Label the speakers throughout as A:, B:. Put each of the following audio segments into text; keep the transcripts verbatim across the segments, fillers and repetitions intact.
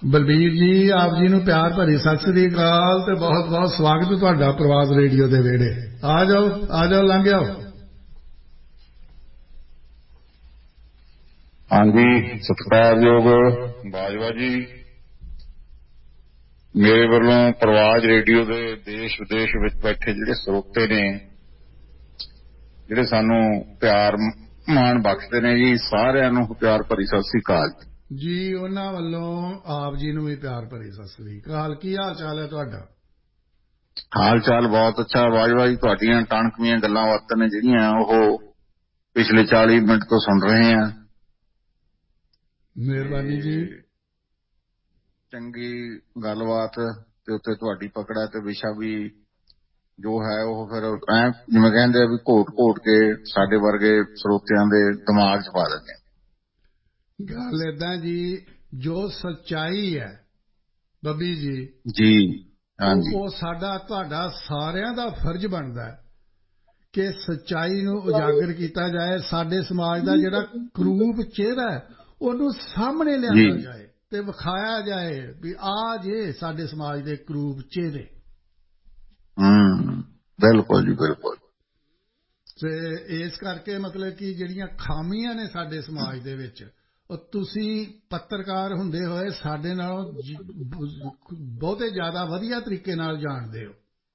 A: ਬਲਬੀਰ ਜੀ ਆਪ ਜੀ ਨੂੰ ਪਿਆਰ ਭਰੀ ਸਤਿ ਸ੍ਰੀ ਅਕਾਲ ਤੇ ਬਹੁਤ ਬਹੁਤ ਸਵਾਗਤ ਤੁਹਾਡਾ ਪ੍ਰਵਾਸ ਰੇਡੀਓ ਦੇ ਵਿਹੜੇ। ਆ ਜਾਓ ਆ ਜਾਓ ਲੰਘ ਆਓ।
B: ਹਾਂਜੀ ਸਤਿਕਾਰਯੋਗ ਬਾਜਵਾ ਜੀ, ਮੇਰੇ ਵੱਲੋਂ ਪ੍ਰਵਾਸ ਰੇਡੀਓ ਦੇ ਦੇਸ਼ ਵਿਦੇਸ਼ ਵਿੱਚ ਬੈਠੇ ਜਿਹੜੇ ਸਰੋਤੇ ਨੇ, ਜਿਹੜੇ ਸਾਨੂੰ ਪਿਆਰ ਮਾਣ ਬਖਸ਼ਦੇ ਨੇ ਜੀ, ਸਾਰਿਆਂ ਨੂੰ ਪਿਆਰ ਭਰੀ ਸਤਿ ਸ੍ਰੀ ਅਕਾਲ
A: ਜੀ। ਉਹਨਾਂ ਵੱਲੋਂ ਆਪ ਜੀ ਨੂੰ ਵੀ ਪਿਆਰ ਭਰੀ ਸਤਿ ਸ੍ਰੀ ਅਕਾਲ। ਕੀ ਹਾਲ ਚਾਲ ਹੈ ਤੁਹਾਡਾ?
B: ਹਾਲ ਚਾਲ ਬਹੁਤ ਅੱਛਾ ਬਾਜਵਾ ਜੀ। ਤੁਹਾਡੀਆਂ ਟਾਣਕਵੀਆਂ ਗੱਲਾਂ ਬਾਤਾਂ ਨੇ ਜਿਹੜੀਆਂ ਉਹ ਪਿਛਲੇ ਚਾਲੀ ਮਿੰਟ ਤੋਂ ਸੁਣ ਰਹੇ ਹਾਂ।
A: ਮਿਹਰਬਾਨੀ ਜੀ।
B: ਚੰਗੀ ਗੱਲਬਾਤ ਤੇ ਉੱਤੇ ਤੁਹਾਡੀ ਪਕੜਾ ਤੇ ਵਿਸ਼ਾ ਵੀ ਜੋ ਹੈ ਉਹ ਫਿਰ ਐ ਜਿਵੇਂ ਕਹਿੰਦੇ ਆ ਵੀ ਘੋਟ ਘੋਟ ਕੇ ਸਾਡੇ ਵਰਗੇ ਸਰੋਤਿਆਂ ਦੇ ਦਿਮਾਗ 'ਚ ਪਾ ਦਿੰਦੇ।
A: ਗੱਲ ਏਦਾਂ ਜੀ, ਜੋ ਸੱਚਾਈ ਹੈ ਬੱਬੀ ਜੀ
B: ਜੀ ਹਾਂਜੀ,
A: ਉਹ ਸਾਡਾ ਤੁਹਾਡਾ ਸਾਰਿਆਂ ਦਾ ਫਰਜ਼ ਬਣਦਾ ਹੈ ਕਿ ਸੱਚਾਈ ਨੂੰ ਉਜਾਗਰ ਕੀਤਾ ਜਾਏ। ਸਾਡੇ ਸਮਾਜ ਦਾ ਜਿਹੜਾ ਕਰੂਪ ਚਿਹਰਾ ਹੈ ਉਹਨੂੰ ਸਾਹਮਣੇ ਲਿਆਂਦਾ ਜਾਏ ਤੇ ਵਿਖਾਇਆ ਜਾਏ ਵੀ ਆ ਜੇ ਸਾਡੇ ਸਮਾਜ ਦੇ ਕਰੂਪ ਚਿਹਰੇ।
B: ਹੂੰ ਬਿਲਕੁਲ ਜੀ ਬਿਲਕੁਲ।
A: ਤੇ ਇਸ ਕਰਕੇ ਮਤਲਬ ਕਿ ਜਿਹੜੀਆਂ ਖਾਮੀਆਂ ਨੇ ਸਾਡੇ ਸਮਾਜ ਦੇ ਵਿੱਚ, ਉਹ ਤੁਸੀਂ ਪੱਤਰਕਾਰ ਹੁੰਦੇ ਹੋਏ ਸਾਡੇ ਨਾਲੋਂ ਬਹੁਤੇ ਜ਼ਿਆਦਾ ਵਧੀਆ ਤਰੀਕੇ ਨਾਲ ਜਾਣਦੇ ਹੋ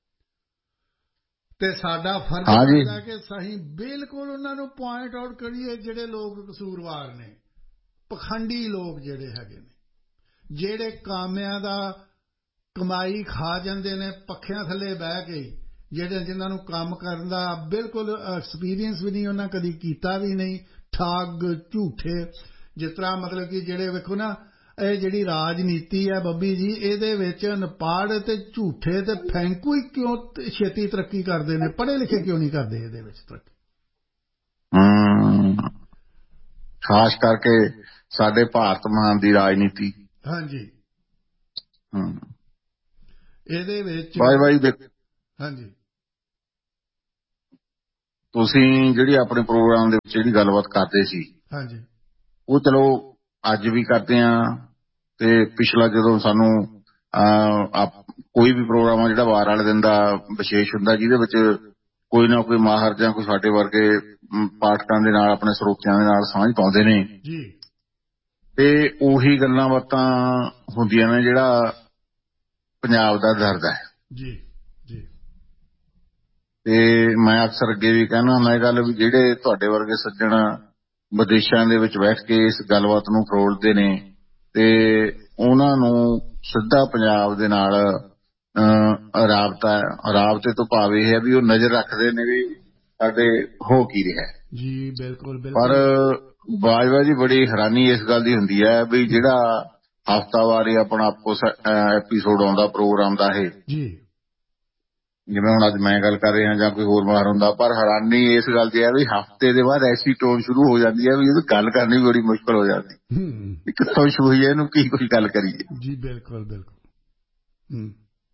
A: ਤੇ ਸਾਡਾ ਫਰਜ਼ ਬਣਦਾ ਕਿ ਅਸੀਂ ਬਿਲਕੁਲ ਉਹਨਾਂ ਨੂੰ ਪੁਆਇੰਟ ਆਊਟ ਕਰੀਏ ਜਿਹੜੇ ਲੋਕ ਕਸੂਰਵਾਰ ਨੇ, ਪਖੰਡੀ ਲੋਕ ਜਿਹੜੇ ਹੈਗੇ ਨੇ, ਜਿਹੜੇ ਕਾਮਿਆਂ ਦਾ ਕਮਾਈ ਖਾ ਜਾਂਦੇ ਨੇ ਪੱਖਿਆਂ ਥੱਲੇ ਬਹਿ ਕੇ, ਜਿਹੜੇ ਜਿਨ੍ਹਾਂ ਨੂੰ ਕੰਮ ਕਰਨ ਦਾ ਬਿਲਕੁਲ ਐਕਸਪੀਰੀਅੰਸ ਵੀ ਨਹੀਂ, ਉਹਨਾਂ ਕਦੀ ਕੀਤਾ ਵੀ ਨਹੀਂ, ਠੱਗ ਝੂਠੇ। ਜਿਸ ਤਰ੍ਹਾਂ ਮਤਲਬ ਕਿ ਜਿਹੜੇ ਵੇਖੋ ਨਾ, ਇਹ ਜਿਹੜੀ ਰਾਜਨੀਤੀ ਹੈ ਬੱਬੀ ਜੀ, ਇਹਦੇ ਵਿੱਚ ਅਨਪੜ੍ਹ ਤੇ ਝੂਠੇ ਤੇ ਫੈਂਕੂ ਹੀ ਕਿਉਂ ਛੇਤੀ ਤਰੱਕੀ ਕਰਦੇ ਨੇ, ਪੜ੍ਹੇ ਲਿਖੇ ਕਿਉਂ ਨਹੀਂ ਕਰਦੇ ਇਹਦੇ ਵਿੱਚ ਤਰੱਕੀ?
B: ਹੂੰ ਖਾਸ ਕਰਕੇ ਸਾਡੇ ਭਾਰਤ ਮਹਾਨ ਦੀ ਰਾਜਨੀਤੀ। ਹਾਂਜੀ ਹੂੰ
A: ਇਹਦੇ ਵਿੱਚ
B: ਬਾਈ ਬਾਈ
A: ਹਾਂਜੀ
B: ਤੁਸੀਂ ਜਿਹੜੀ ਆਪਣੇ ਪ੍ਰੋਗਰਾਮ ਦੇ ਵਿੱਚ ਜਿਹੜੀ ਗੱਲਬਾਤ ਕਰਦੇ ਸੀ,
A: ਹਾਂਜੀ
B: ਉਹ ਚਲੋ ਅੱਜ ਵੀ ਕਰਦੇ ਹਾਂ ਤੇ ਪਿਛਲਾ ਜਦੋਂ ਸਾਨੂੰ ਕੋਈ ਵੀ ਪ੍ਰੋਗਰਾਮ ਆ ਜਿਹੜਾ ਵਾਰ ਵਾਲੇ ਦਿਨ ਦਾ ਵਿਸ਼ੇਸ਼ ਹੁੰਦਾ, ਜਿਹਦੇ ਵਿੱਚ ਕੋਈ ਨਾ ਕੋਈ ਮਾਹਰ ਜਾਂ ਕੋਈ ਸਾਡੇ ਵਰਗੇ ਪਾਠਕਾਂ ਦੇ ਨਾਲ ਆਪਣੇ ਸਰੋਤਿਆਂ ਦੇ ਨਾਲ ਸਾਂਝ ਪਾਉਂਦੇ ਨੇ ਜੀ, ਤੇ ਉਹੀ ਗੱਲਾਂ ਬਾਤਾਂ ਹੁੰਦੀਆਂ ਨੇ ਜਿਹੜਾ ਪੰਜਾਬ ਦਾ ਦਰਦ ਹੈ ਜੀ ਜੀ। ਤੇ ਮੈਂ ਅਕਸਰ ਅੱਗੇ ਵੀ ਕਹਿੰਦਾ ਹੁੰਦਾ ਇਹ ਗੱਲ ਵੀ ਜਿਹੜੇ ਤੁਹਾਡੇ ਵਰਗੇ ਸੱਜਣ ਵਿਦੇਸ਼ਾਂ ਦੇ ਵਿੱਚ ਬੈਠ ਕੇ ਇਸ ਗੱਲਬਾਤ ਨੂੰ ਫਰੋਲਦੇ ਨੇ ਤੇ ਉਹਨਾਂ ਨੂੰ ਸਿੱਧਾ ਪੰਜਾਬ ਦੇ ਨਾਲ ਰਾਬਤਾ ਰਾਬਤੇ ਤੋਂ ਭਾਵ ਇਹ ਹੈ ਵੀ ਉਹ ਨਜ਼ਰ ਰੱਖਦੇ ਨੇ ਵੀ ਸਾਡੇ ਹੋ ਕੀ ਰਿਹਾ ਜੀ। ਬਿਲਕੁਲ ਪਰ ਬਾਜਵਾ ਜੀ ਬੜੀ ਹੈਰਾਨੀ ਇਸ ਗੱਲ ਦੀ ਹੁੰਦੀ ਹੈ ਵੀ ਜਿਹੜਾ ਹਫ਼ਤਾਵਾਰੀ ਆਪਣਾ ਆਪੋ ਐਪੀਸੋਡ ਆਉਂਦਾ ਪ੍ਰੋਗਰਾਮ ਦਾ ਇਹ ਜੀ, ਜਿਵੇਂ ਹੁਣ ਅੱਜ ਮੈਂ ਗੱਲ ਕਰ ਰਿਹਾ ਜਾਂ ਕੋਈ ਹੋਰ ਮਾਹਰ ਹੁੰਦਾ, ਪਰ ਹੈਰਾਨੀ ਇਸ ਗੱਲ ਦੀ ਹੈ ਵੀ ਹਫ਼ਤੇ ਦੇ ਬਾਅਦ ਐਸੀ ਟੋਨ ਸ਼ੁਰੂ ਹੋ ਜਾਂਦੀ ਹੈ ਵੀ ਇਹਦੀ ਗੱਲ ਕਰਨੀ ਵੀ ਬੜੀ ਮੁਸ਼ਕਿਲ ਹੋ ਜਾਂਦੀ, ਕਿੱਥੋਂ ਸ਼ੁਰੂ ਹੋਈ ਹੈ, ਇਹਨੂੰ ਕੀ ਕੋਈ ਗੱਲ ਕਰੀਏ ਜੀ। ਬਿਲਕੁਲ ਬਿਲਕੁਲ।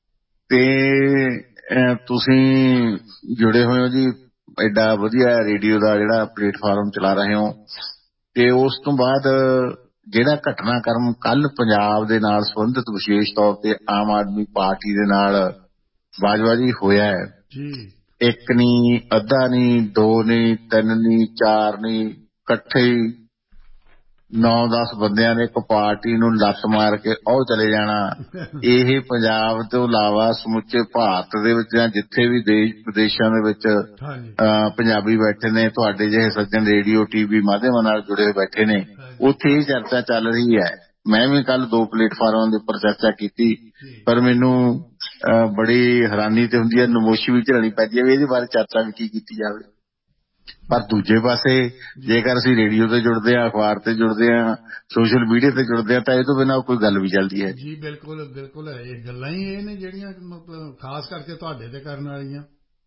B: ਤੇ ਤੁਸੀਂ ਜੁੜੇ ਹੋਏ ਹੋ ਜੀ, ਐਡਾ ਵਧੀਆ ਰੇਡੀਓ ਦਾ ਜਿਹੜਾ ਪਲੇਟਫਾਰਮ ਚਲਾ ਰਹੇ ਹੋ, ਤੇ ਉਸ ਤੋਂ ਬਾਅਦ ਜਿਹੜਾ ਘਟਨਾਕ੍ਰਮ ਕੱਲ੍ਹ ਪੰਜਾਬ ਦੇ ਨਾਲ ਸੰਬੰਧਿਤ ਵਿਸ਼ੇਸ਼ ਤੌਰ ਤੇ ਆਮ ਆਦਮੀ ਪਾਰਟੀ ਦੇ ਨਾਲ ਬਾਜਵਾ ਜੀ ਹੋਇਆ ਹੈ ਜੀ, ਇੱਕ ਨਹੀਂ ਅੱਧਾ ਨਹੀਂ ਦੋ ਨਹੀਂ ਤਿੰਨ ਨਹੀਂ ਚਾਰ ਨਹੀਂ, ਇਕੱਠੇ ਹੀ ਨੌ ਦਸ ਬੰਦਿਆਂ ਨੇ ਇੱਕ ਪਾਰਟੀ ਨੂੰ ਲੱਤ ਮਾਰ ਕੇ ਉਹ ਚਲੇ ਜਾਣਾ, ਇਹ ਪੰਜਾਬ ਤੋਂ ਇਲਾਵਾ ਸਮੁੱਚੇ ਭਾਰਤ ਦੇ ਵਿੱਚ ਜਾਂ ਜਿੱਥੇ ਵੀ ਦੇਸ਼ ਵਿਦੇਸ਼ਾਂ ਦੇ ਵਿੱਚ ਪੰਜਾਬੀ ਬੈਠੇ ਨੇ, ਤੁਹਾਡੇ ਜਿਹੇ ਸੱਜਣ ਰੇਡੀਓ ਟੀਵੀ ਮਾਧਿਅਮਾਂ ਨਾਲ ਜੁੜੇ ਹੋਏ ਬੈਠੇ ਨੇ, ਉੱਥੇ ਇਹ ਚਰਚਾ ਚੱਲ ਰਹੀ ਹੈ। ਮੈਂ ਵੀ ਕੱਲ ਦੋ ਪਲੇਟਫਾਰਮਾਂ ਦੇ ਉੱਪਰ ਚਰਚਾ ਕੀਤੀ, ਪਰ ਮੈਨੂੰ ਬੜੀ ਹੈਰਾਨੀ ਤੇ ਹੁੰਦੀ ਹੈ, ਨਮੋਸ਼ੀ ਵੀ ਝੱਲਣੀ ਪੈਂਦੀ ਹੈ ਵੀ ਇਹਦੇ ਬਾਰੇ ਚਰਚਾ ਵੀ ਕੀ ਕੀਤੀ ਜਾਵੇ। ਪਰ ਦੂਜੇ ਪਾਸੇ ਜੇਕਰ ਅਸੀਂ ਰੇਡੀਓ ਤੇ ਜੁੜਦੇ ਹਾਂ, ਅਖਬਾਰ ਤੇ ਜੁੜਦੇ ਹਾਂ, ਸੋਸ਼ਲ ਮੀਡੀਆ ਤੇ ਜੁੜਦੇ ਹਾਂ, ਤਾਂ ਇਹ ਤੋਂ ਬਿਨਾਂ ਕੋਈ ਗੱਲ ਵੀ ਚੱਲਦੀ ਹੈ ਜੀ। ਬਿਲਕੁਲ ਬਿਲਕੁਲ, ਇਹ ਗੱਲਾਂ ਹੀ ਇਹ ਨੇ ਜਿਹੜੀਆਂ ਮਤਲਬ ਖਾਸ ਕਰਕੇ ਤੁਹਾਡੇ ਤੇ ਕਰਨ ਵਾਲੀਆਂ।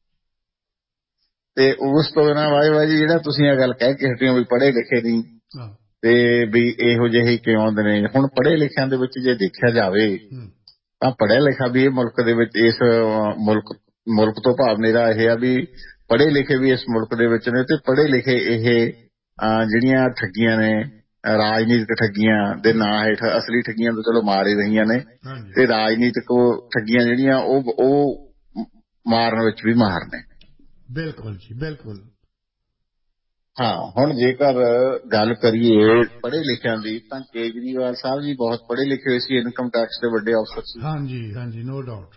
B: ਤੇ ਉਸ ਤੋਂ ਬਿਨਾਂ ਵਾਹ ਵਾਹ ਜੀ ਜਿਹੜਾ ਤੁਸੀਂ ਇਹ ਗੱਲ ਕਹਿ ਕੇ ਹਟੇ ਹੋ ਵੀ ਪੜ੍ਹੇ ਲਿਖੇ ਨਹੀਂ, ਤੇ ਵੀ ਇਹੋ ਜਿਹੇ ਕਿਉਂ ਆਉਂਦੇ ਨੇ। ਹੁਣ ਪੜ੍ਹੇ ਲਿਖਿਆਂ ਦੇ ਵਿੱਚ ਜੇ ਦੇਖਿਆ ਜਾਵੇ ਤਾਂ ਪੜ੍ਹਿਆ ਲਿਖਿਆ ਵੀ ਇਹ ਮੁਲਕ ਦੇ ਵਿੱਚ, ਇਸ ਮੁਲਕ ਮੁਲਕ ਤੋਂ ਭਾਵ ਮੇਰਾ ਇਹ ਆ ਵੀ ਪੜ੍ਹੇ ਲਿਖੇ ਵੀ ਇਸ ਮੁਲਕ ਦੇ ਵਿੱਚ ਨੇ, ਤੇ ਪੜ੍ਹੇ ਲਿਖੇ ਇਹ ਜਿਹੜੀਆਂ ਠੱਗੀਆਂ ਨੇ ਰਾਜਨੀਤਿਕ ਠੱਗੀਆਂ ਦੇ ਨਾਂ ਹੇਠ ਅਸਲੀ ਠੱਗੀਆਂ ਤਾਂ ਚਲੋ ਮਾਰ ਹੀ ਰਹੀਆਂ ਨੇ, ਤੇ ਰਾਜਨੀਤਿਕ ਠੱਗੀਆਂ ਜਿਹੜੀਆਂ ਉਹ ਉਹ ਮਾਰਨ ਵਿੱਚ ਵੀ ਮਾਹਰ ਨੇ।
A: ਬਿਲਕੁਲ ਜੀ, ਬਿਲਕੁਲ।
B: ਹਾਂ, ਹੁਣ ਜੇਕਰ ਗੱਲ ਕਰੀਏ ਪੜ੍ਹੇ ਲਿਖਿਆਂ ਦੀ, ਤਾਂ ਕੇਜਰੀਵਾਲ ਸਾਹਿਬ ਜੀ ਬਹੁਤ ਪੜ੍ਹੇ ਲਿਖੇ ਹੋਏ ਸੀ, ਇਨਕਮ ਟੈਕਸ ਦੇ ਵੱਡੇ ਅਫਸਰ ਸੀ।
A: ਹਾਂਜੀ ਹਾਂਜੀ, ਨੋ ਡਾਊਟ।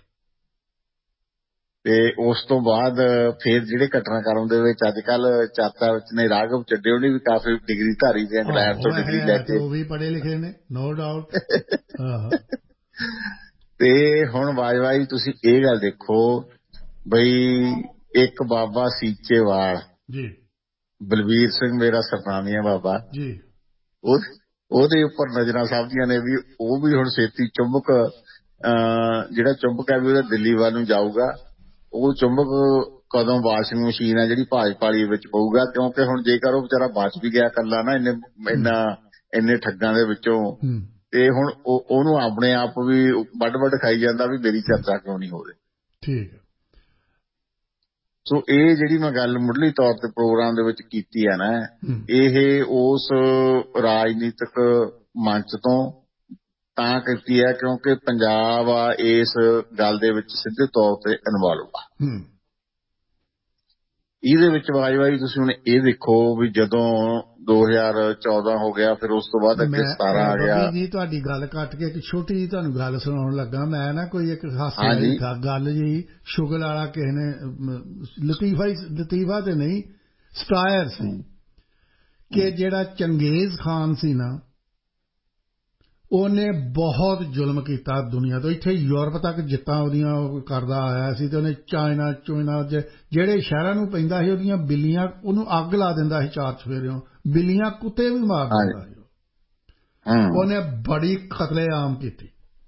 B: ਤੇ ਉਸ ਤੋਂ ਬਾਅਦ ਫਿਰ ਜਿਹੜੇ ਘਟਨਾਕ੍ਰਮ ਦੇ ਵਿੱਚ ਅੱਜ ਕੱਲ ਚਰਚਾ ਵਿੱਚ ਨੇ, ਰਾਘਵ ਚੱਡੇ ਉਹਨੇ ਵੀ ਕਾਫੀ ਡਿਗਰੀ ਧਾਰੀ ਤੇ ਇੰਗਲੈਂਡ ਤੋਂ ਡਿਗਰੀ ਲੈ ਕੇ,
A: ਉਹ ਵੀ ਪੜ੍ਹੇ ਲਿਖੇ ਨੇ, ਨੋ ਡਾਊਟ।
B: ਤੇ ਹੁਣ ਬਾਜਵਾ ਜੀ ਤੁਸੀਂ ਇਹ ਗੱਲ ਦੇਖੋ ਬਈ, ਇੱਕ ਬਾਬਾ ਸੀਚੇਵਾਲ
A: ਜੀ,
B: ਬਲਵੀਰ ਸਿੰਘ ਮੇਰਾ ਸਰਨਾਮੀ ਹੈ ਬਾਬਾ
A: ਜੀ,
B: ਉਹ ਉਹਦੇ ਉੱਪਰ ਨਜ਼ਰਾਂ ਸਭਦੀਆਂ ਨੇ ਵੀ ਉਹ ਵੀ ਹੁਣ ਛੇਤੀ ਚੁੰਬਕ ਜਿਹੜਾ ਚੁੰਬਕ ਹੈ ਵੀ ਉਹਦਾ ਦਿੱਲੀ ਵੱਲ ਨੂੰ ਜਾਊਗਾ। ਉਹ ਚੁੰਬਕ ਕਦੋਂ ਵਾਸ਼ਿੰਗ ਮਸ਼ੀਨ ਹੈ ਜਿਹੜੀ ਭਾਜਪਾ ਵਾਲੀ ਵਿੱਚ ਪਊਗਾ, ਕਿਉਂਕਿ ਹੁਣ ਜੇਕਰ ਉਹ ਵਿਚਾਰਾ ਬਚ ਵੀ ਗਿਆ ਇਕੱਲਾ ਨਾ ਇੰਨੇ ਇੰਨਾ ਇੰਨੇ ਠੱਗਾਂ ਦੇ ਵਿੱਚੋਂ, ਤੇ ਹੁਣ ਉਹਨੂੰ ਆਪਣੇ ਆਪ ਵੀ ਵੱਡ ਵੱਡ ਖਾਈ ਜਾਂਦਾ ਵੀ ਮੇਰੀ ਚਰਚਾ ਕਿਉਂ ਨਹੀਂ ਹੋ ਰਹੀ।
A: ਠੀਕ ਹੈ।
B: ਸੋ ਇਹ ਜਿਹੜੀ ਮੈਂ ਗੱਲ ਮੁੱਢਲੀ ਤੌਰ ਤੇ ਪ੍ਰੋਗਰਾਮ ਦੇ ਵਿੱਚ ਕੀਤੀ ਹੈ ਨਾ, ਇਹ ਉਸ ਰਾਜਨੀਤਿਕ ਮੰਚ ਤੋਂ ਤਾਂ ਕੀਤੀ ਹੈ ਕਿਉਂਕਿ ਪੰਜਾਬ ਆ ਇਸ ਗੱਲ ਦੇ ਵਿੱਚ ਸਿੱਧੇ ਤੌਰ ਤੇ ਇਨਵੋਲਵ ਆ। ਇਹਦੇ ਵਿੱਚ ਬਾਜਵਾ ਜੀ ਤੁਸੀਂ ਹੁਣ ਇਹ ਦੇਖੋ ਵੀ ਜਦੋਂ ਦੋ ਹਜ਼ਾਰ ਚੌਦਾਂ ਹੋ ਗਿਆ, ਫਿਰ ਉਸ ਤੋਂ ਬਾਅਦ ਅੱਗੇ ਸਤਾਰਾਂ ਆ ਗਿਆ।
A: ਜੀ ਤੁਹਾਡੀ ਗੱਲ ਕੱਟ ਕੇ ਇੱਕ ਛੋਟੀ ਜਿਹੀ ਤੁਹਾਨੂੰ ਗੱਲ ਸੁਣਾਉਣ ਲੱਗਾ ਮੈਂ ਨਾ, ਕੋਈ ਇੱਕ ਹਾਸੇ ਵਾਲੀ ਗੱਲ ਜੀ, ਸ਼ੁਗਲ ਵਾਲਾ ਕਿਸੇ ਨੇ ਲਤੀਫਾ ਲਤੀਫਾ ਤੇ ਨਹੀਂ ਸਟਾਇਰ ਸੀ ਕਿ ਜਿਹੜਾ ਚੰਗੇਜ਼ ਖਾਨ ਸੀ ਨਾ, ਉਹਨੇ ਬਹੁਤ ਜ਼ੁਲਮ ਕੀਤਾ ਦੁਨੀਆ ਤੋਂ, ਇੱਥੇ ਯੂਰਪ ਤੱਕ ਜਿੱਤਾਂ ਉਹਦੀਆਂ ਕਰਦਾ ਆਇਆ ਸੀ, ਤੇ ਉਹਨੇ ਚਾਈਨਾ ਚੁਇਨਾ ਜਿਹੜੇ ਸ਼ਹਿਰਾਂ ਨੂੰ ਪੈਂਦਾ ਸੀ ਉਹਦੀਆਂ ਬਿੱਲੀਆਂ ਉਹਨੂੰ ਅੱਗ ਲਾ ਦਿੰਦਾ ਸੀ, ਚਾਰ ਚਫੇਰਿਓਂ ਬਿੱਲੀਆਂ ਕੁੱਤੇ ਵੀ ਮਾਰ ਦਿੰਦਾ ਸੀ। ਉਹਨੇ ਬੜੀ ਕਤਲੇਆਮ ਕੀਤੀ।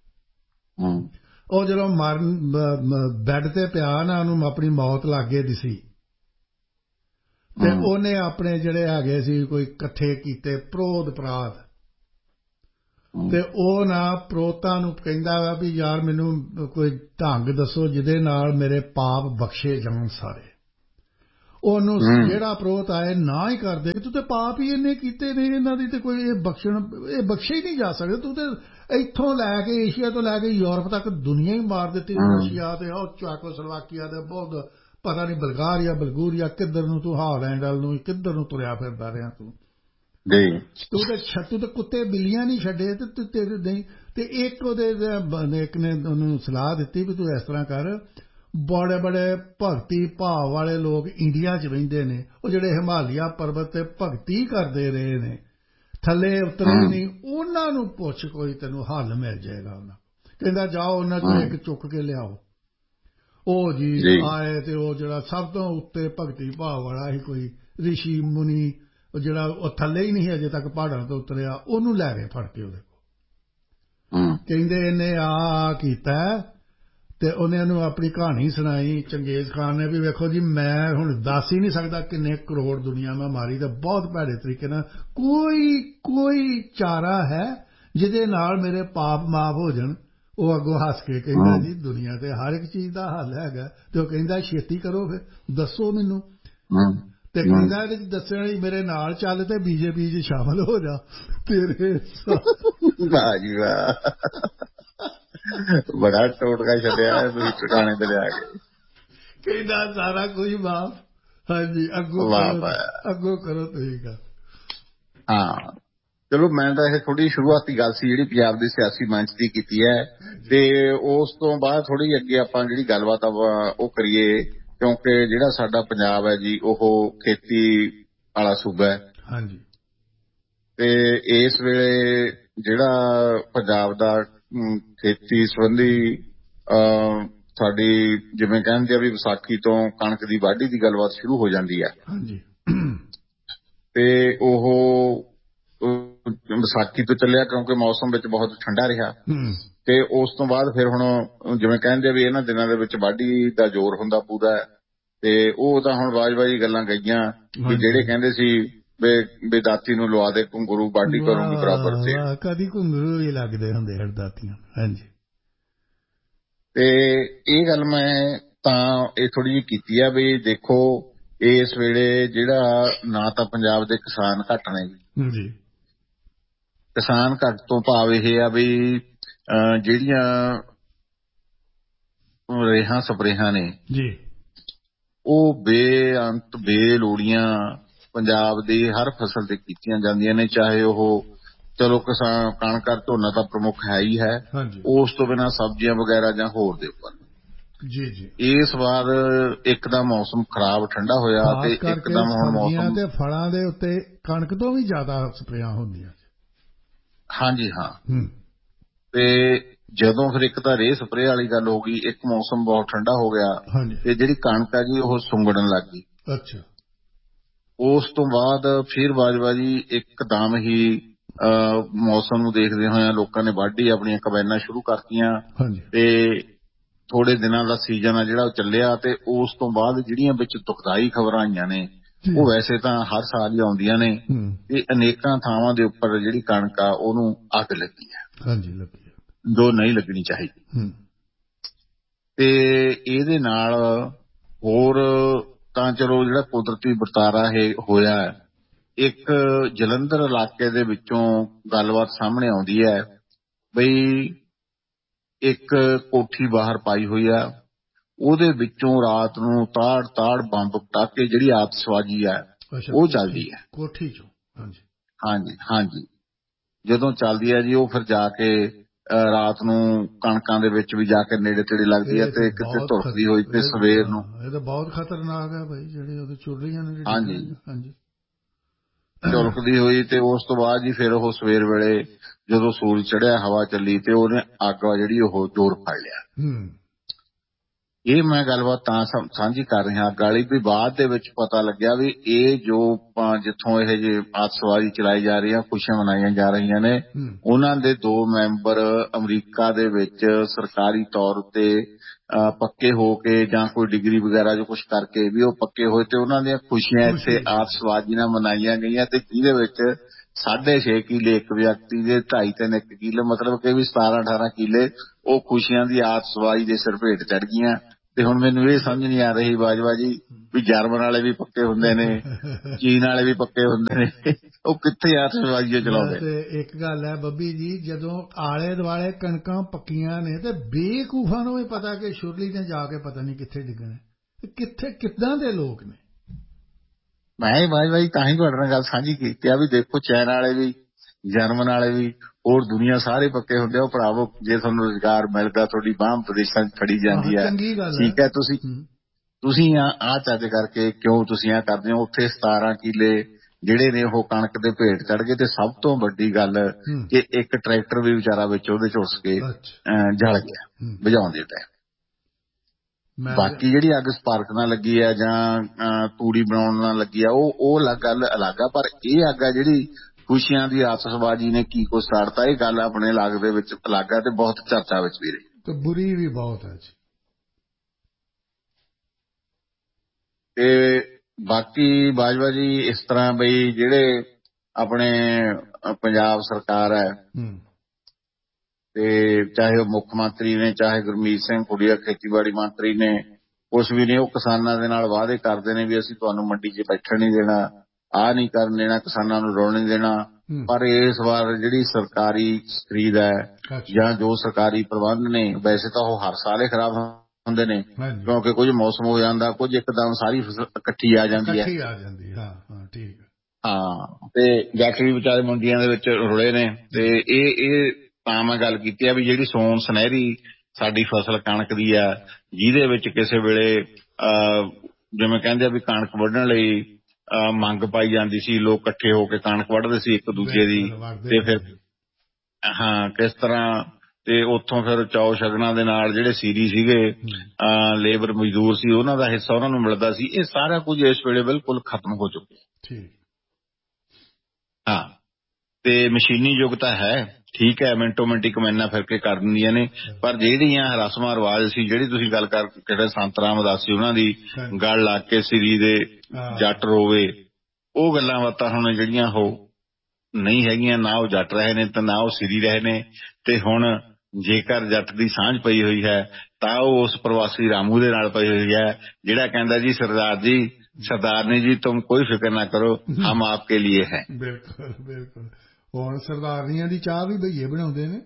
A: ਉਹ ਜਦੋਂ ਮਰਨ ਬੈੱਡ ਤੇ ਪਿਆ ਨਾ, ਉਹਨੂੰ ਆਪਣੀ ਮੌਤ ਲਾਗੇ ਦਿਸੀ, ਤੇ ਉਹਨੇ ਆਪਣੇ ਜਿਹੜੇ ਹੈਗੇ ਸੀ ਕੋਈ ਇਕੱਠੇ ਕੀਤੇ ਪ੍ਰੋਧ ਪਰਾਧ, ਤੇ ਉਹ ਨਾ ਪ੍ਰੋਤਾਂ ਨੂੰ ਕਹਿੰਦਾ ਵਾ ਵੀ ਯਾਰ ਮੈਨੂੰ ਕੋਈ ਢੰਗ ਦੱਸੋ ਜਿਹਦੇ ਨਾਲ ਮੇਰੇ ਪਾਪ ਬਖਸ਼ੇ ਜਾਣ ਸਾਰੇ। ਉਹਨੂੰ ਜਿਹੜਾ ਪ੍ਰੋਤ ਆਏ ਨਾ ਹੀ ਕਰਦੇ, ਤੂੰ ਤੇ ਪਾਪ ਹੀ ਇੰਨੇ ਕੀਤੇ ਨੇ, ਇਹਨਾਂ ਦੀ ਤੇ ਕੋਈ ਇਹ ਬਖਸ਼ਣ ਇਹ ਬਖਸ਼ੇ ਹੀ ਨਹੀਂ ਜਾ ਸਕਦੇ, ਤੂੰ ਤੇ ਇੱਥੋਂ ਲੈ ਕੇ ਏਸ਼ੀਆ ਤੋਂ ਲੈ ਕੇ ਯੂਰਪ ਤੱਕ ਦੁਨੀਆ ਹੀ ਮਾਰ ਦਿੱਤੀ, ਰਸ਼ੀਆ ਤੇ ਉਹ ਚੈਕੋਸਲੋਵਾਕੀਆ ਤੇ ਬਹੁਤ ਪਤਾ ਨਹੀਂ ਬਲਗਾਰੀਆ ਬਲਗੂਰੀਆ ਕਿੱਧਰ ਨੂੰ ਤੂੰ ਹਾਲੈਂਡ ਵੱਲ ਨੂੰ ਕਿੱਧਰ ਨੂੰ ਤੁਰਿਆ ਫਿਰਦਾ ਰਿਹਾ ਤੂੰ। ਤੂੰ ਤੇ ਤੂੰ ਤੇ ਕੁੱਤੇ ਬਿੱਲੀਆਂ ਨਹੀਂ ਛੱਡੇ ਤੇ ਤੇਰੇ ਨਹੀਂ। ਤੇ ਇੱਕ ਉਹਦੇ ਇੱਕ ਨੇ ਉਹਨੂੰ ਸਲਾਹ ਦਿੱਤੀ ਵੀ ਤੂੰ ਇਸ ਤਰ੍ਹਾਂ ਕਰ, ਬੜੇ ਬੜੇ ਭਗਤੀ ਭਾਵ ਵਾਲੇ ਲੋਕ ਇੰਡੀਆ 'ਚ ਰਹਿੰਦੇ ਨੇ, ਉਹ ਜਿਹੜੇ ਹਿਮਾਲਿਆ ਪਰਬਤ ਤੇ ਭਗਤੀ ਕਰਦੇ ਰਹੇ ਨੇ, ਥੱਲੇ ਉਤਰੇ ਨਹੀਂ, ਉਹਨਾਂ ਨੂੰ ਪੁੱਛ ਕੋਈ ਤੈਨੂੰ ਹੱਲ ਮਿਲ ਜਾਏਗਾ। ਉਹਨਾਂ ਕਹਿੰਦਾ ਜਾਓ ਉਹਨਾਂ 'ਚੋਂ ਇੱਕ ਚੁੱਕ ਕੇ ਲਿਆਓ। ਉਹ ਜੀ ਆਏ ਤੇ ਉਹ ਜਿਹੜਾ ਸਭ ਤੋਂ ਉੱਤੇ ਭਗਤੀ ਭਾਵ ਵਾਲਾ ਸੀ ਕੋਈ ਰਿਸ਼ੀ ਮੁਨੀ, ਉਹ ਜਿਹੜਾ ਉਹ ਥੱਲੇ ਹੀ ਨਹੀਂ ਅਜੇ ਤੱਕ ਪਹਾੜਾਂ ਤੋਂ ਉਤਰਿਆ, ਉਹਨੂੰ ਲੈ ਗਏ ਫੜ ਕੇ ਉਹਦੇ ਕੋਲ। ਕਹਿੰਦੇ ਇਹਨੇ ਆ ਕੀਤਾ, ਤੇ ਉਹਨੇ ਉਹਨੂੰ ਆਪਣੀ ਕਹਾਣੀ ਸੁਣਾਈ ਚੰਗੇਜ਼ ਖਾਨ ਨੇ ਵੀ ਵੇਖੋ ਜੀ ਮੈਂ ਹੁਣ ਦੱਸ ਹੀ ਨਹੀਂ ਸਕਦਾ ਕਿੰਨੇ ਕਰੋੜ ਦੁਨੀਆ ਮੈਂ ਮਾਰੀ, ਤਾਂ ਬਹੁਤ ਭੈੜੇ ਤਰੀਕੇ ਨਾਲ ਕੋਈ ਕੋਈ ਚਾਰਾ ਹੈ ਜਿਹਦੇ ਨਾਲ ਮੇਰੇ ਪਾਪ ਮਾਫ ਹੋ ਜਾਣ। ਉਹ ਅੱਗੋਂ ਹੱਸ ਕੇ ਕਹਿੰਦਾ ਜੀ ਦੁਨੀਆ ਤੇ ਹਰ ਇੱਕ ਚੀਜ਼ ਦਾ ਹੱਲ ਹੈਗਾ। ਤੇ ਉਹ ਕਹਿੰਦਾ ਛੇਤੀ ਕਰੋ ਫਿਰ ਦੱਸੋ ਮੈਨੂੰ। ਤੇ ਕਹਿੰਦਾ ਇਹਦੇ ਚ ਦੱਸਣ ਲਈ ਮੇਰੇ ਨਾਲ ਚੱਲ ਤੇ ਬੀਜੇਪੀ 'ਚ ਸ਼ਾਮਲ ਹੋ ਜਾ ਤੇਰੇ।
B: ਵਾਹ ਜੀ ਵਾਹ, ਬੜਾ ਟੋਟਕਾ ਛੱਡਿਆ ਤੁਸੀਂ ਟਿਕਾਣੇ ਤੇ ਲਿਆ ਕੇ।
A: ਕਹਿੰਦਾ ਸਾਰਾ ਕੁਝ ਮਾਫ। ਹਾਂਜੀ ਅੱਗੋਂ ਅੱਗੋਂ ਕਰੋ ਤੁਸੀਂ ਗੱਲ।
B: ਹਾਂ ਚਲੋ ਮੈਂ ਤਾਂ ਇਹ ਥੋੜੀ ਸ਼ੁਰੂਆਤੀ ਗੱਲ ਸੀ ਜਿਹੜੀ ਪੰਜਾਬ ਦੇ ਸਿਆਸੀ ਮੰਚ ਦੀ ਕੀਤੀ ਹੈ, ਤੇ ਉਸ ਤੋਂ ਬਾਅਦ ਥੋੜੀ ਅੱਗੇ ਆਪਾਂ ਜਿਹੜੀ ਗੱਲਬਾਤ ਉਹ ਕਰੀਏ, ਕਿਉਂਕਿ ਜਿਹੜਾ ਸਾਡਾ ਪੰਜਾਬ ਹੈ ਜੀ ਉਹ ਖੇਤੀ ਵਾਲਾ ਸੂਬਾ ਹੈ। ਹਾਂਜੀ। ਤੇ ਇਸ ਵੇਲੇ ਜਿਹੜਾ ਪੰਜਾਬ ਦਾ ਖੇਤੀ ਸੰਬੰਧੀ ਸਾਡੀ ਜਿਵੇਂ ਕਹਿੰਦੇ ਆ ਵੀ ਵਿਸਾਖੀ ਤੋਂ ਕਣਕ ਦੀ ਵਾਢੀ ਦੀ ਗੱਲਬਾਤ ਸ਼ੁਰੂ ਹੋ ਜਾਂਦੀ ਹੈ। ਹਾਂਜੀ। ਤੇ ਉਹ ਵਿਸਾਖੀ ਤੋਂ ਚੱਲਿਆ ਕਿਉਂਕਿ ਮੌਸਮ ਵਿੱਚ ਬਹੁਤ ਠੰਡਾ ਰਿਹਾ, ਤੇ ਉਸ ਤੋਂ ਬਾਅਦ ਫਿਰ ਹੁਣ ਜਿਵੇਂ ਕਹਿੰਦੇ ਵੀ ਇਹਨਾਂ ਦਿਨਾਂ ਦੇ ਵਿੱਚ ਵਾਢੀ ਦਾ ਜ਼ੋਰ ਹੁੰਦਾ ਪੂਰਾ, ਤੇ ਉਹ ਤਾਂ ਹੁਣ ਵਾਜ-ਵਾਜੀ ਗੱਲਾਂ ਗਈਆਂ ਵੀ ਜਿਹੜੇ ਕਹਿੰਦੇ ਸੀ ਵੀ ਦਾਤੀ ਨੂੰ ਲਵਾ ਦੇ ਘੁੰਗਰੂ ਵਾਢੀ ਕਰੂੰਗੀ ਬਰਾਬਰ ਤੇ
A: ਕਦੀ ਘੁੰਗਰੂ ਵੀ ਲੱਗਦੇ ਹੁੰਦੇ ਹਨ ਦਾਤੀਆਂ। ਹਾਂਜੀ।
B: ਤੇ ਇਹ ਗੱਲ ਮੈਂ ਤਾਂ ਇਹ ਥੋੜੀ ਜਿਹੀ ਕੀਤੀ ਆ ਵੀ ਦੇਖੋ ਇਸ ਵੇਲੇ ਜਿਹੜਾ ਨਾ ਤਾਂ ਪੰਜਾਬ ਦੇ ਕਿਸਾਨ ਘੱਟ ਨੇ ਜੀ, ਕਿਸਾਨ ਘੱਟ ਤੋਂ ਭਾਵ ਇਹ ਆ ਵੀ ਜਿਹੜੀਆਂ ਰੇਹਾਂ ਸਪਰੇਹਾਂ ਨੇ
A: ਜੀ ਉਹ
B: ਬੇਅੰਤ ਬੇਲੋੜੀਆਂ ਪੰਜਾਬ ਦੀ ਹਰ ਫਸਲ ਤੇ ਕੀਤੀਆਂ ਜਾਂਦੀਆਂ ਨੇ, ਚਾਹੇ ਉਹ ਚਲੋ ਕਿਸਾਨ ਕਣਕ ਝੋਨਾ ਤਾਂ ਪ੍ਰਮੁੱਖ ਹੈ ਹੀ ਹੈ, ਉਸ ਤੋਂ ਬਿਨਾਂ ਸਬਜ਼ੀਆਂ ਵਗੈਰਾ ਜਾਂ ਹੋਰ ਦੇ ਉੱਪਰ। ਜੀ ਜੀ ਇਸ ਵਾਰ ਇੱਕਦਮ ਮੌਸਮ ਖਰਾਬ ਠੰਡਾ ਹੋਇਆ ਤੇ ਇੱਕਦਮ ਹੁਣ ਮੌਸਮ ਤੇ
A: ਫਲਾਂ ਦੇ ਉੱਤੇ ਕਣਕ ਤੋਂ ਵੀ ਜ਼ਿਆਦਾ ਸਪਰੇਆਂ ਹੁੰਦੀਆਂ।
B: ਹਾਂਜੀ ਹਾਂ। ਤੇ ਜਦੋਂ ਫਿਰ ਇੱਕ ਤਾਂ ਰੇਹ ਸਪਰੇਅ ਵਾਲੀ ਗੱਲ ਹੋ ਗਈ, ਇੱਕ ਮੌਸਮ ਬਹੁਤ ਠੰਡਾ ਹੋ ਗਿਆ ਤੇ ਜਿਹੜੀ ਕਣਕ ਆ ਜੀ ਉਹ ਸੁੰਗੜਨ ਲੱਗ ਗਈ। ਅੱਛਾ। ਉਸ ਤੋਂ ਬਾਅਦ ਫਿਰ ਬਾਜਵਾ ਜੀ ਇੱਕਦਮ ਹੀ ਮੌਸਮ ਨੂੰ ਦੇਖਦੇ ਹੋਏ ਲੋਕਾਂ ਨੇ ਵਾਢੀ ਆਪਣੀਆਂ ਕੰਬਾਈਨਾਂ ਸ਼ੁਰੂ ਕਰਤੀਆਂ ਤੇ ਥੋੜੇ ਦਿਨਾਂ ਦਾ ਸੀਜ਼ਨ ਆ ਜਿਹੜਾ ਉਹ ਚੱਲਿਆ। ਤੇ ਉਸ ਤੋਂ ਬਾਅਦ ਜਿਹੜੀਆਂ ਵਿੱਚ ਦੁਖਦਾਈ ਖਬਰਾਂ ਆਈਆਂ ਨੇ ਉਹ ਵੈਸੇ ਤਾਂ ਹਰ ਸਾਲ ਹੀ ਆਉਂਦੀਆਂ ਨੇ ਤੇ ਅਨੇਕਾਂ ਥਾਵਾਂ ਦੇ ਉੱਪਰ ਜਿਹੜੀ ਕਣਕ ਆ ਉਹਨੂੰ ਅੱਗ ਲੱਗੀ ਹੈ। ਹਾਂਜੀ ਲੱਗੀ ਹੈ, ਜੋ ਨਹੀਂ ਲੱਗਣੀ ਚਾਹੀਦੀ। ਤੇ ਇਹਦੇ ਨਾਲ ਹੋਰ ਤਾਂ ਚਲੋ ਜਿਹੜਾ ਕੁਦਰਤੀ ਵਰਤਾਰਾ ਇਹ ਹੋਇਆ, ਇੱਕ ਜਲੰਧਰ ਇਲਾਕੇ ਦੇ ਵਿੱਚੋਂ ਗੱਲਬਾਤ ਸਾਹਮਣੇ ਆਉਂਦੀ ਹੈ ਬਈ ਇੱਕ ਕੋਠੀ ਬਾਹਰ ਪਾਈ ਹੋਈ ਆ, ਉਹਦੇ ਵਿੱਚੋਂ ਰਾਤ ਨੂੰ ਤਾੜ ਤਾੜ ਬੰਬ ਪਟਾਕੇ ਜਿਹੜੀ ਆਤਿਸ਼ਬਾਜ਼ੀ ਆ ਉਹ ਚੱਲਦੀ ਹੈ ਕੋਠੀ ਚੋਂ। ਹਾਂਜੀ ਹਾਂਜੀ ਹਾਂਜੀ ਜਦੋਂ ਚੱਲਦੀ ਹੈ ਜੀ ਉਹ ਫਿਰ ਜਾ ਕੇ ਰਾਤ ਨੂੰ ਕਣਕਾਂ ਦੇ ਵਿੱਚ ਵੀ ਜਾ ਕੇ ਨੇੜੇ ਤੇੜੇ ਲੱਗਦੀ ਹੈ ਤੇ ਕਿਤੇ ਧੁਰਕਦੀ ਹੋਈ ਤੇ ਸਵੇਰ ਨੂੰ। ਇਹ ਤਾਂ ਬਹੁਤ ਖਤਰਨਾਕ ਹੈ ਭਾਈ, ਜਿਹੜੇ ਉਹਦੇ ਚੁੱਲ੍ਹੀਆਂ ਨੇ। ਹਾਂਜੀ ਹਾਂਜੀ ਝੁਲਕਦੀ ਹੋਈ ਤੇ ਉਸ ਤੋਂ ਬਾਅਦ ਜੀ ਫਿਰ ਉਹ ਸਵੇਰ ਵੇਲੇ ਜਦੋਂ ਸੂਰਜ ਚੜ੍ਹਿਆ ਹਵਾ ਚੱਲੀ ਤੇ ਉਹਨੇ ਅੱਗ ਜਿਹੜੀ ਉਹ ਜ਼ੋਰ ਫੜ ਲਿਆ। ਇਹ ਮੈਂ ਗੱਲਬਾਤ ਤਾਂ ਸਾਂਝੀ ਕਰ ਰਿਹਾ ਅੱਗ ਵਾਲੀ ਵੀ ਬਾਅਦ ਦੇ ਵਿੱਚ ਪਤਾ ਲੱਗਿਆ ਵੀ ਇਹ ਜੋ ਜਿੱਥੋਂ ਇਹ ਜੇ ਆਤਿਸ਼ਬਾਜ਼ੀ ਚਲਾਈ ਜਾ ਰਹੀ ਹੈ, ਖੁਸ਼ੀਆਂ ਮਨਾਈਆਂ ਜਾ ਰਹੀਆਂ ਨੇ, ਉਹਨਾਂ ਦੇ ਦੋ ਮੈਂਬਰ ਅਮਰੀਕਾ ਦੇ ਵਿੱਚ ਸਰਕਾਰੀ ਤੌਰ ਉੱਤੇ ਪੱਕੇ ਹੋ ਕੇ ਜਾਂ ਕੋਈ ਡਿਗਰੀ ਵਗੈਰਾ ਜੋ ਕੁਛ ਕਰਕੇ ਵੀ ਉਹ ਪੱਕੇ ਹੋਏ ਤੇ ਉਹਨਾਂ ਦੀਆਂ ਖੁਸ਼ੀਆਂ ਇੱਥੇ ਆਤਿਸ਼ਬਾਜ਼ੀ ਨਾਲ ਮਨਾਈਆਂ ਗਈਆਂ ਤੇ ਜਿਹਦੇ ਵਿੱਚ ਸਾਢੇ ਛੇ ਕਿੱਲੇ ਇੱਕ ਵਿਅਕਤੀ ਦੇ, ਢਾਈ ਤਿੰਨ ਇੱਕ ਕਿੱਲੇ ਮਤਲਬ ਕਿ ਵੀ ਸਤਾਰਾਂ ਅਠਾਰਾਂ ਕਿੱਲੇ ਉਹ ਖੁਸ਼ੀਆਂ ਦੀ ਆਤਿਸ਼ਬਾਜ਼ੀ ਦੇ ਸਿਰ ਭੇਟ ਚੜ ਗਈਆਂ। ਤੇ ਹੁਣ ਮੈਨੂੰ ਇਹ ਸਮਝ ਨਹੀਂ ਆ ਰਹੀ ਬਾਜਵਾ ਜੀ ਵੀ ਜਰਮਨ ਵਾਲੇ ਵੀ ਪੱਕੇ ਹੁੰਦੇ ਨੇ, ਚੀਨ ਵਾਲੇ ਵੀ ਪੱਕੇ ਹੁੰਦੇ ਨੇ, ਉਹ ਕਿੱਥੇ ਆਤਿਸ਼ਬਾਜ਼ੀ ਚਲਾਉਂਦੇ। ਤੇ ਇੱਕ ਗੱਲ ਹੈ ਬੱਬੀ ਜੀ, ਜਦੋਂ ਆਲੇ ਦੁਆਲੇ ਕਣਕਾਂ ਪੱਕੀਆਂ ਨੇ ਤੇ ਬੇਵਕੂਫਾਂ ਨੂੰ ਵੀ ਪਤਾ ਕਿ ਸ਼ੁਰਲੀ ਨੇ ਜਾ ਕੇ ਪਤਾ ਨਹੀਂ ਕਿੱਥੇ ਡਿੱਗਣਾ, ਕਿੱਥੇ ਕਿੱਦਾਂ ਦੇ ਲੋਕ ਨੇ। ਮੈਂ ਬਾਜਵਾ ਜੀ ਤਾਂ ਹੀ ਤੁਹਾਡੇ ਨਾਲ ਗੱਲ ਸਾਂਝੀ ਕੀਤੀ ਆ ਵੀ ਦੇਖੋ ਚੈਨ ਵਾਲੇ ਵੀ ਜਰਮਨ ਵਾਲੇ ਵੀ ਹੋਰ ਦੁਨੀਆ ਸਾਰੇ ਪੱਕੇ ਹੁੰਦੇ ਆ। ਉਹ ਭਰਾਵੋ ਜੇ ਤੁਹਾਨੂੰ ਰੁਜ਼ਗਾਰ ਮਿਲਦਾ, ਤੁਹਾਡੀ ਬਾਂਹ ਵਿਦੇਸ਼ਾਂ 'ਚ ਖੜੀ ਜਾਂਦੀ ਹੈ, ਠੀਕ ਹੈ, ਤੁਸੀਂ ਤੁਸੀਂ ਆਹ ਚੱਜ ਕਰਕੇ ਕਿਉਂ ਤੁਸੀਂ ਆਹ ਕਰਦੇ ਹੋ। ਉੱਥੇ ਸਤਾਰਾਂ ਕਿੱਲੇ ਜਿਹੜੇ ਨੇ ਉਹ ਕਣਕ ਦੇ ਭੇਟ ਚੜ ਗਏ ਤੇ ਸਭ ਤੋਂ ਵੱਡੀ ਗੱਲ ਕਿ ਇੱਕ ਟਰੈਕਟਰ ਵੀ ਵਿਚਾਰਾ ਵਿੱਚ ਉਹਦੇ ਝੁਲਸ ਕੇ ਜਲ ਗਿਆ ਬੁਝਾਉਂਦੇ ਟਾਈਮ। ਬਾਕੀ ਜਿਹੜੀ ਅੱਗ ਸਪਾਰਕ ਨਾਲ ਲੱਗੀ ਆ ਜਾਂ ਤੂੜੀ ਬਣਾਉਣ ਨਾਲ ਲੱਗੀ ਆ ਉਹ ਉਹ ਗੱਲ ਅਲੱਗ ਆ, ਪਰ ਇਹ ਅੱਗ ਆ ਜਿਹੜੀ ਖੁਸ਼ੀਆਂ ਦੀ ਆਤਿਸ਼ਬਾਜ਼ੀ ਨੇ ਕੀ ਕੁਛ ਸਾੜਤਾ, ਇਹ ਗੱਲ ਆਪਣੇ ਇਲਾਕੇ ਦੇ ਵਿੱਚ ਅਲੱਗ ਆ ਤੇ ਬਹੁਤ ਚਰਚਾ ਵਿੱਚ ਵੀ ਰਹੀ ਤੇ ਬੁਰੀ ਵੀ ਬਹੁਤ ਹੈ ਜੀ। ਤੇ ਬਾਕੀ ਬਾਜਵਾ ਜੀ ਇਸ ਤਰ੍ਹਾਂ ਬਈ ਜਿਹੜੇ ਆਪਣੇ ਪੰਜਾਬ ਸਰਕਾਰ ਹੈ ਤੇ ਚਾਹੇ ਉਹ ਮੁੱਖ ਮੰਤਰੀ ਨੇ, ਚਾਹੇ ਗੁਰਮੀਤ ਸਿੰਘ ਕੁੜੀਆ ਖੇਤੀਬਾੜੀ ਮੰਤਰੀ ਨੇ, ਕੁਛ ਵੀ ਨੇ, ਉਹ ਕਿਸਾਨਾਂ ਦੇ ਨਾਲ ਵਾਅਦੇ ਕਰਦੇ ਨੇ ਵੀ ਅਸੀਂ ਤੁਹਾਨੂੰ ਮੰਡੀ 'ਚ ਬੈਠਣ ਨਹੀਂ ਦੇਣਾ, ਆਹ ਨਹੀਂ ਕਰਨ ਦੇਣਾ, ਕਿਸਾਨਾਂ ਨੂੰ ਰੋਣ ਨਹੀਂ ਦੇਣਾ। ਪਰ ਇਸ ਵਾਰ ਜਿਹੜੀ ਸਰਕਾਰੀ ਖਰੀਦ ਹੈ ਜਾਂ ਜੋ ਸਰਕਾਰੀ ਪ੍ਰਬੰਧ ਨੇ, ਵੈਸੇ ਤਾਂ ਉਹ ਹਰ ਸਾਲ ਹੀ ਖਰਾਬ ਹੁੰਦੇ ਨੇ ਕਿਉਂਕਿ ਕੁਝ ਮੌਸਮ ਹੋ ਜਾਂਦਾ, ਕੁਝ ਇੱਕਦਮ ਸਾਰੀ ਫਸਲ ਇਕੱਠੀ ਆ ਜਾਂਦੀ ਹੈ। ਹਾਂ ਤੇ ਜੱਟ ਵੀ ਵਿਚਾਰੇ ਮੰਡੀਆਂ ਦੇ ਵਿੱਚ ਰੁਲੇ ਨੇ। ਤੇ ਇਹ ਇਹ ਤਾਂ ਮੈਂ ਗੱਲ ਕੀਤੀ ਆ ਵੀ ਜਿਹੜੀ ਸੋਨ ਸੁਨਹਿਰੀ ਸਾਡੀ ਫਸਲ ਕਣਕ ਦੀ ਆ, ਜਿਹਦੇ ਵਿੱਚ ਕਿਸੇ ਵੇਲੇ ਜਿਵੇਂ ਕਹਿੰਦੇ ਆ ਵੀ ਕਣਕ ਵੱਢਣ ਲਈ ਮੰਗ ਪਾਈ ਜਾਂਦੀ ਸੀ, ਲੋਕ ਇਕੱਠੇ ਹੋ ਕੇ ਕਣਕ ਵੱਢਦੇ ਸੀ ਇੱਕ ਦੂਜੇ ਦੀ, ਤੇ ਫਿਰ ਹਾਂ ਕਿਸ ਤਰ੍ਹਾਂ ਤੇ ਉੱਥੋਂ ਫਿਰ ਚੌ ਸ਼ਗਨਾਂ ਦੇ ਨਾਲ ਜਿਹੜੇ ਸੀਰੀ ਸੀਗੇ ਲੇਬਰ ਮਜ਼ਦੂਰ ਸੀ ਉਹਨਾਂ ਦਾ ਹਿੱਸਾ ਉਹਨਾਂ ਨੂੰ ਮਿਲਦਾ ਸੀ। ਇਹ ਸਾਰਾ ਕੁਝ ਇਸ ਵੇਲੇ ਬਿਲਕੁਲ ਖਤਮ ਹੋ ਚੁੱਕਿਆ। ਹਾਂ ਤੇ ਮਸ਼ੀਨੀ ਯੁੱਗ ਤਾਂ ਹੈ, ਠੀਕ ਹੈ, ਮਿੰਟੋ ਮਿੰਟੀ ਕਮੈਨਾਂ ਫਿਰ ਕੇ ਕਰ ਦਿੰਦੀਆਂ ਨੇ, ਪਰ ਜਿਹੜੀਆਂ ਰਸਮਾਂ ਰਿਵਾਜ ਸੀ, ਜਿਹੜੀ ਤੁਸੀਂ ਗੱਲ ਕਰ ਕਿਹੜੇ ਸੰਤ ਰਾਮਦਾਸ ਸੀ ਉਹਨਾਂ ਦੀ ਗੱਲ ਲਾ ਕੇ ਸਿਰੀ ਦੇ ਜੱਟ ਰੋਵੇ, ਉਹ ਗੱਲਾਂ ਬਾਤਾਂ ਹੁਣ ਜਿਹੜੀਆਂ ਉਹ ਨਹੀਂ ਹੈਗੀਆਂ। ਨਾ ਉਹ ਜੱਟ ਰਹੇ ਨੇ ਤੇ ਨਾ ਉਹ ਸਿਰੀ ਰਹੇ ਨੇ। ਤੇ ਹੁਣ ਜੇਕਰ ਜੱਟ ਦੀ ਸਾਂਝ ਪਈ ਹੋਈ ਹੈ ਤਾਂ ਉਹ ਉਸ ਪ੍ਰਵਾਸੀ ਰਾਮੂ ਦੇ ਨਾਲ ਪਈ ਹੋਈ ਹੈ ਜਿਹੜਾ ਕਹਿੰਦਾ ਜੀ ਸਰਦਾਰ ਜੀ ਸਰਦਾਰਨੀ ਜੀ ਤੁਮ ਕੋਈ ਫਿਕਰ ਨਾ ਕਰੋ, ਹਮ ਆਪਕੇ ਲੀਏ ਹੈ। ਬਿਲਕੁਲ ਬਿਲਕੁਲ
A: ਹੁਣ ਸਰਦਾਰਨੀਆਂ ਦੀ ਚਾਹ ਵੀ ਭਈਏ ਬਣਾਉਂਦੇ ਨੇ।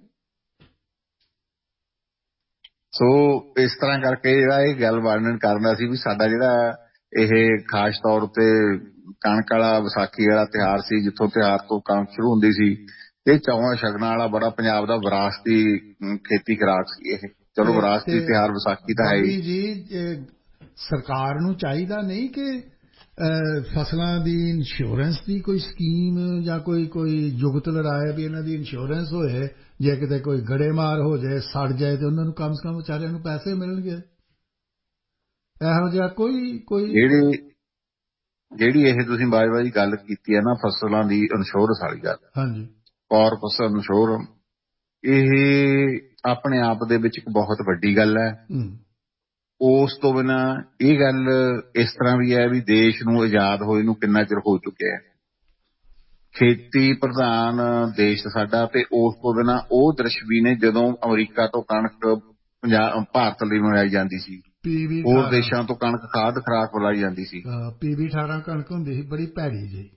B: ਸੋ ਇਸ ਤਰ੍ਹਾਂ ਕਰਕੇ ਜਿਹੜਾ ਇਹ ਗੱਲ ਵਰਣਨ ਕਰਦਾ ਸੀ ਵੀ ਸਾਡਾ ਜਿਹੜਾ ਇਹ ਖਾਸ ਤੌਰ ਉੱਤੇ ਕਣਕ ਵਾਲਾ ਵਿਸਾਖੀ ਵਾਲਾ ਤਿਉਹਾਰ ਸੀ, ਜਿੱਥੋਂ ਤਿਉਹਾਰ ਤੋਂ ਕਣਕ ਸ਼ੁਰੂ ਹੁੰਦੀ ਸੀ, ਇਹ ਚੌਹਾਂ ਸ਼ਗਨਾਂ ਵਾਲਾ ਬੜਾ ਪੰਜਾਬ ਦਾ ਵਿਰਾਸਤੀ ਖੇਤੀ ਖੁਰਾਕ ਸੀ ਇਹ। ਚਲੋ ਵਿਰਾਸਤੀ ਤਿਉਹਾਰ ਵਿਸਾਖੀ ਤਾਂ ਹੈ ਹੀ
A: ਜੀ। ਸਰਕਾਰ ਨੂੰ ਚਾਹੀਦਾ ਨਹੀਂ ਕਿ ਫਸਲਾਂ ਦੀ ਇੰਸ਼ੋਰੈਂਸ ਦੀ ਕੋਈ ਸਕੀਮ ਜਾਂ ਕੋਈ ਕੋਈ ਜੁਗਤ ਲੜਾਇਆ ਵੀ ਇਹਨਾਂ ਦੀ ਇੰਸ਼ੋਰੈਂਸ ਹੋਏ, ਜੇ ਕਿਤੇ ਕੋਈ ਗੜੇਮਾਰ ਹੋ ਜਾਏ, ਸੜ ਜਾਏ, ਤੇ ਉਹਨਾਂ ਨੂੰ ਕਮ ਸੇ ਕਮ ਵਿਚਾਰਿਆਂ ਨੂੰ ਪੈਸੇ ਮਿਲਣਗੇ। ਇਹੋ ਜਿਹਾ ਕੋਈ ਕੋਈ ਜਿਹੜੀ
B: ਜਿਹੜੀ ਇਹ ਤੁਸੀਂ ਬਾਜਵਾ ਜੀ ਗੱਲ ਕੀਤੀ ਹੈ ਨਾ, ਫਸਲਾਂ ਦੀ ਇੰਸ਼ੋਰੈਂਸ ਵਾਲੀ ਗੱਲ,
A: ਹਾਂਜੀ,
B: ਕਾਰਪਸ ਇੰਸ਼ੋਰ, ਇਹ ਆਪਣੇ ਆਪ ਦੇ ਵਿੱਚ ਇੱਕ ਬਹੁਤ ਵੱਡੀ ਗੱਲ ਹੈ। ਉਸ ਤੋਂ ਬਿਨਾਂ ਇਹ ਗੱਲ ਇਸ ਤਰ੍ਹਾਂ ਵੀ ਹੈ ਵੀ ਦੇਸ਼ ਨੂੰ ਆਜ਼ਾਦ ਹੋਏ ਨੂੰ ਕਿੰਨਾ ਚਿਰ ਹੋ ਚੁੱਕਿਆ ਹੈ, ਖੇਤੀ ਪ੍ਰਧਾਨ ਦੇਸ਼ ਸਾਡਾ, ਤੇ ਉਸ ਤੋਂ ਬਿਨਾਂ ਉਹ ਦ੍ਰਿਸ਼ ਵੀ ਨੇ ਜਦੋਂ ਅਮਰੀਕਾ ਤੋਂ ਕਣਕ ਪੰਜਾਬ ਭਾਰਤ ਲਈ ਮੰਗਾਈ ਜਾਂਦੀ ਸੀ, ਹੋਰ ਦੇਸ਼ਾਂ ਤੋਂ ਕਣਕ ਖਾਦ ਖੁਰਾਕ ਬੁਲਾਈ ਜਾਂਦੀ ਸੀ।
A: ਪੀਵੀ ਅਠਾਰਾਂ ਕਣਕ ਹੁੰਦੀ ਸੀ, ਬੜੀ ਭੈੜੀ ਜੀ।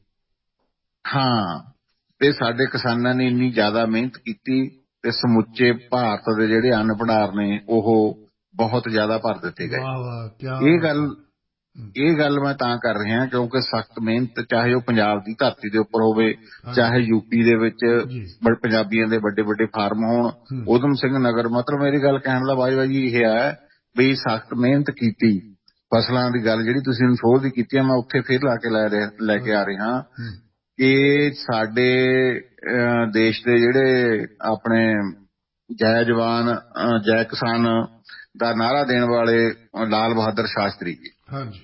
B: ਹਾਂ, ਤੇ ਸਾਡੇ ਕਿਸਾਨਾਂ ਨੇ ਇੰਨੀ ਜ਼ਿਆਦਾ ਮਿਹਨਤ ਕੀਤੀ ਤੇ ਸਮੁੱਚੇ ਭਾਰਤ ਦੇ ਜਿਹੜੇ ਅੰਨ ਭੰਡਾਰ ਨੇ ਉਹ ਬਹੁਤ ਜ਼ਿਆਦਾ ਭਰ ਦਿੱਤੇ ਗਏ। ਇਹ ਗੱਲ ਇਹ ਗੱਲ ਮੈਂ ਤਾਂ ਕਰ ਰਿਹਾ ਕਿਉਂਕਿ ਸਖਤ ਮਿਹਨਤ, ਚਾਹੇ ਉਹ ਪੰਜਾਬ ਦੀ ਧਰਤੀ ਦੇ ਉੱਪਰ ਹੋਵੇ, ਚਾਹੇ ਯੂਪੀ ਦੇ ਵਿੱਚ ਪੰਜਾਬੀਆਂ ਦੇ ਵੱਡੇ ਵੱਡੇ ਫਾਰਮ ਹੋਣ, ਊਧਮ ਸਿੰਘ ਨਗਰ, ਮਤਲਬ ਮੇਰੀ ਗੱਲ ਕਹਿਣ ਦਾ ਬਾਜਵਾ ਜੀ ਇਹ ਹੈ ਵੀ ਸਖਤ ਮਿਹਨਤ ਕੀਤੀ। ਫਸਲਾਂ ਦੀ ਗੱਲ ਜਿਹੜੀ ਤੁਸੀਂ ਇੰਸ਼ੋਰ ਦੀ ਕੀਤੀ ਹੈ, ਮੈਂ ਉੱਥੇ ਫਿਰ ਲਾ ਕੇ ਲੈ ਲੈ ਕੇ ਆ ਰਿਹਾ ਕਿ ਸਾਡੇ ਦੇਸ਼ ਦੇ ਜਿਹੜੇ ਆਪਣੇ ਜੈ ਜਵਾਨ ਜੈ ਕਿਸਾਨ ਦਾ ਨਾਅਰਾ ਦੇਣ ਵਾਲੇ ਲਾਲ ਬਹਾਦਰ ਸ਼ਾਸਤਰੀ ਜੀ,
A: ਹਾਂਜੀ,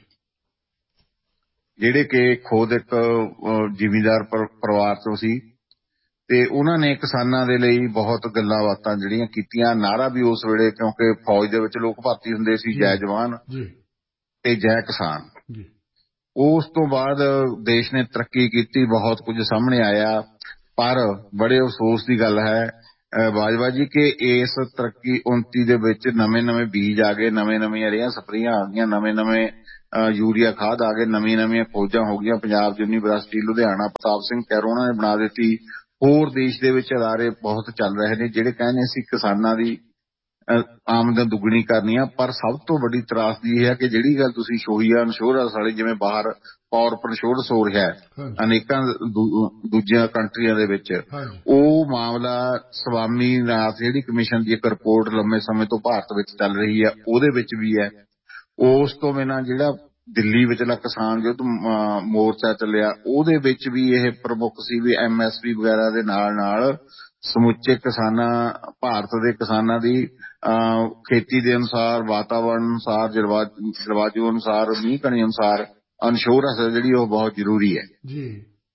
B: ਜਿਹੜੇ ਕਿ ਖੁਦ ਇੱਕ ਜ਼ਿਮੀਂਦਾਰ ਪਰਿਵਾਰ ਤੋਂ ਸੀ, ਤੇ ਉਹਨਾਂ ਨੇ ਕਿਸਾਨਾਂ ਦੇ ਲਈ ਬਹੁਤ ਗੱਲਾਂ ਬਾਤਾਂ ਜਿਹੜੀਆਂ ਕੀਤੀਆਂ। ਨਾਅਰਾ ਵੀ ਉਸ ਵੇਲੇ, ਕਿਉਂਕਿ ਫੌਜ ਦੇ ਵਿੱਚ ਲੋਕ ਭਰਤੀ ਹੁੰਦੇ ਸੀ, ਜੈ ਜਵਾਨ ਤੇ ਜੈ ਕਿਸਾਨ। ਉਸ ਤੋਂ ਬਾਅਦ ਦੇਸ਼ ਨੇ ਤਰੱਕੀ ਕੀਤੀ, ਬਹੁਤ ਕੁਝ ਸਾਹਮਣੇ ਆਇਆ, ਪਰ ਬੜੇ ਅਫਸੋਸ ਦੀ ਗੱਲ ਹੈ ਬਾਜਵਾ ਜੀ ਕਿ ਇਸ ਤਰੱਕੀ ਉੱਨਤੀ ਦੇ ਵਿੱਚ ਨਵੇਂ ਨਵੇਂ ਬੀਜ ਆ ਗਏ, ਨਵੇਂ ਨਵੀਆਂ ਰੇਹਾਂ ਸਪਰੇਆਂ ਆ ਗਈਆਂ, ਨਵੇਂ ਨਵੇਂ ਯੂਰੀਆ ਖਾਦ ਆ ਗਏ, ਨਵੀਆਂ ਨਵੀਆਂ ਖੋਜਾਂ ਹੋ ਗਈਆਂ। ਪੰਜਾਬ ਯੂਨੀਵਰਸਿਟੀ ਲੁਧਿਆਣਾ ਪ੍ਰਤਾਪ ਸਿੰਘ ਕੈਰੋਂ ਉਹਨਾਂ ਨੇ ਬਣਾ ਦਿੱਤੀ। ਹੋਰ ਦੇਸ਼ ਦੇ ਵਿੱਚ ਅਦਾਰੇ ਬਹੁਤ ਚੱਲ ਰਹੇ ਨੇ ਜਿਹੜੇ ਕਹਿੰਦੇ ਅਸੀਂ ਕਿਸਾਨਾਂ ਦੀ ਆਮਦਨ ਦੁੱਗਣੀ ਕਰਨੀ ਆ। ਪਰ ਸਭ ਤੋਂ ਵੱਡੀ ਤਰਾਸਦੀ ਇਹ ਹੈ ਕਿ ਜਿਹੜੀ ਗੱਲ ਤੁਸੀਂ ਛੋਈ ਆ ਇੰਸ਼ੋਰੈਂਸ ਵਾਲੀ, ਜਿਵੇਂ ਬਾਹਰ ਕਾਰਪੋਰੇਟ ਇੰਸ਼ੋਰੈਂਸ ਹੋ ਰਿਹਾ ਅਨੇਕਾਂ ਦੂਜੀਆਂ ਕੰਟਰੀਆਂ ਦੇ ਵਿੱਚ, ਉਹ ਮਾਮਲਾ ਸਵਾਮੀਨਾਥਨ ਜਿਹੜੀ ਕਮਿਸ਼ਨ ਦੀ ਇੱਕ ਰਿਪੋਰਟ ਲੰਮੇ ਸਮੇਂ ਤੋਂ ਭਾਰਤ ਵਿੱਚ ਚੱਲ ਰਹੀ ਹੈ, ਉਹਦੇ ਵਿੱਚ ਵੀ ਹੈ। ਉਸ ਤੋਂ ਬਿਨਾਂ ਜਿਹੜਾ ਦਿੱਲੀ ਵਿਚਲਾ ਕਿਸਾਨ ਯੁੱਧ ਮੋਰਚਾ ਚੱਲਿਆ, ਉਹਦੇ ਵਿੱਚ ਵੀ ਇਹ ਪ੍ਰਮੁੱਖ ਸੀ ਵੀ ਐਮ ਐਸ ਪੀ ਵਗੈਰਾ ਦੇ ਨਾਲ ਨਾਲ ਸਮੁੱਚੇ ਕਿਸਾਨਾਂ, ਭਾਰਤ ਦੇ ਕਿਸਾਨਾਂ ਦੀ ਖੇਤੀ ਦੇ ਅਨੁਸਾਰ, ਵਾਤਾਵਰਨ ਅਨੁਸਾਰ, ਜਲਵਾਯੂ ਅਨੁਸਾਰ, ਮੀਂਹ ਕਣੀ ਅਨੁਸਾਰ ਇੰਸ਼ੋਰੈਂਸ ਜਿਹੜੀ ਉਹ ਬਹੁਤ ਜ਼ਰੂਰੀ ਹੈ ਜੀ।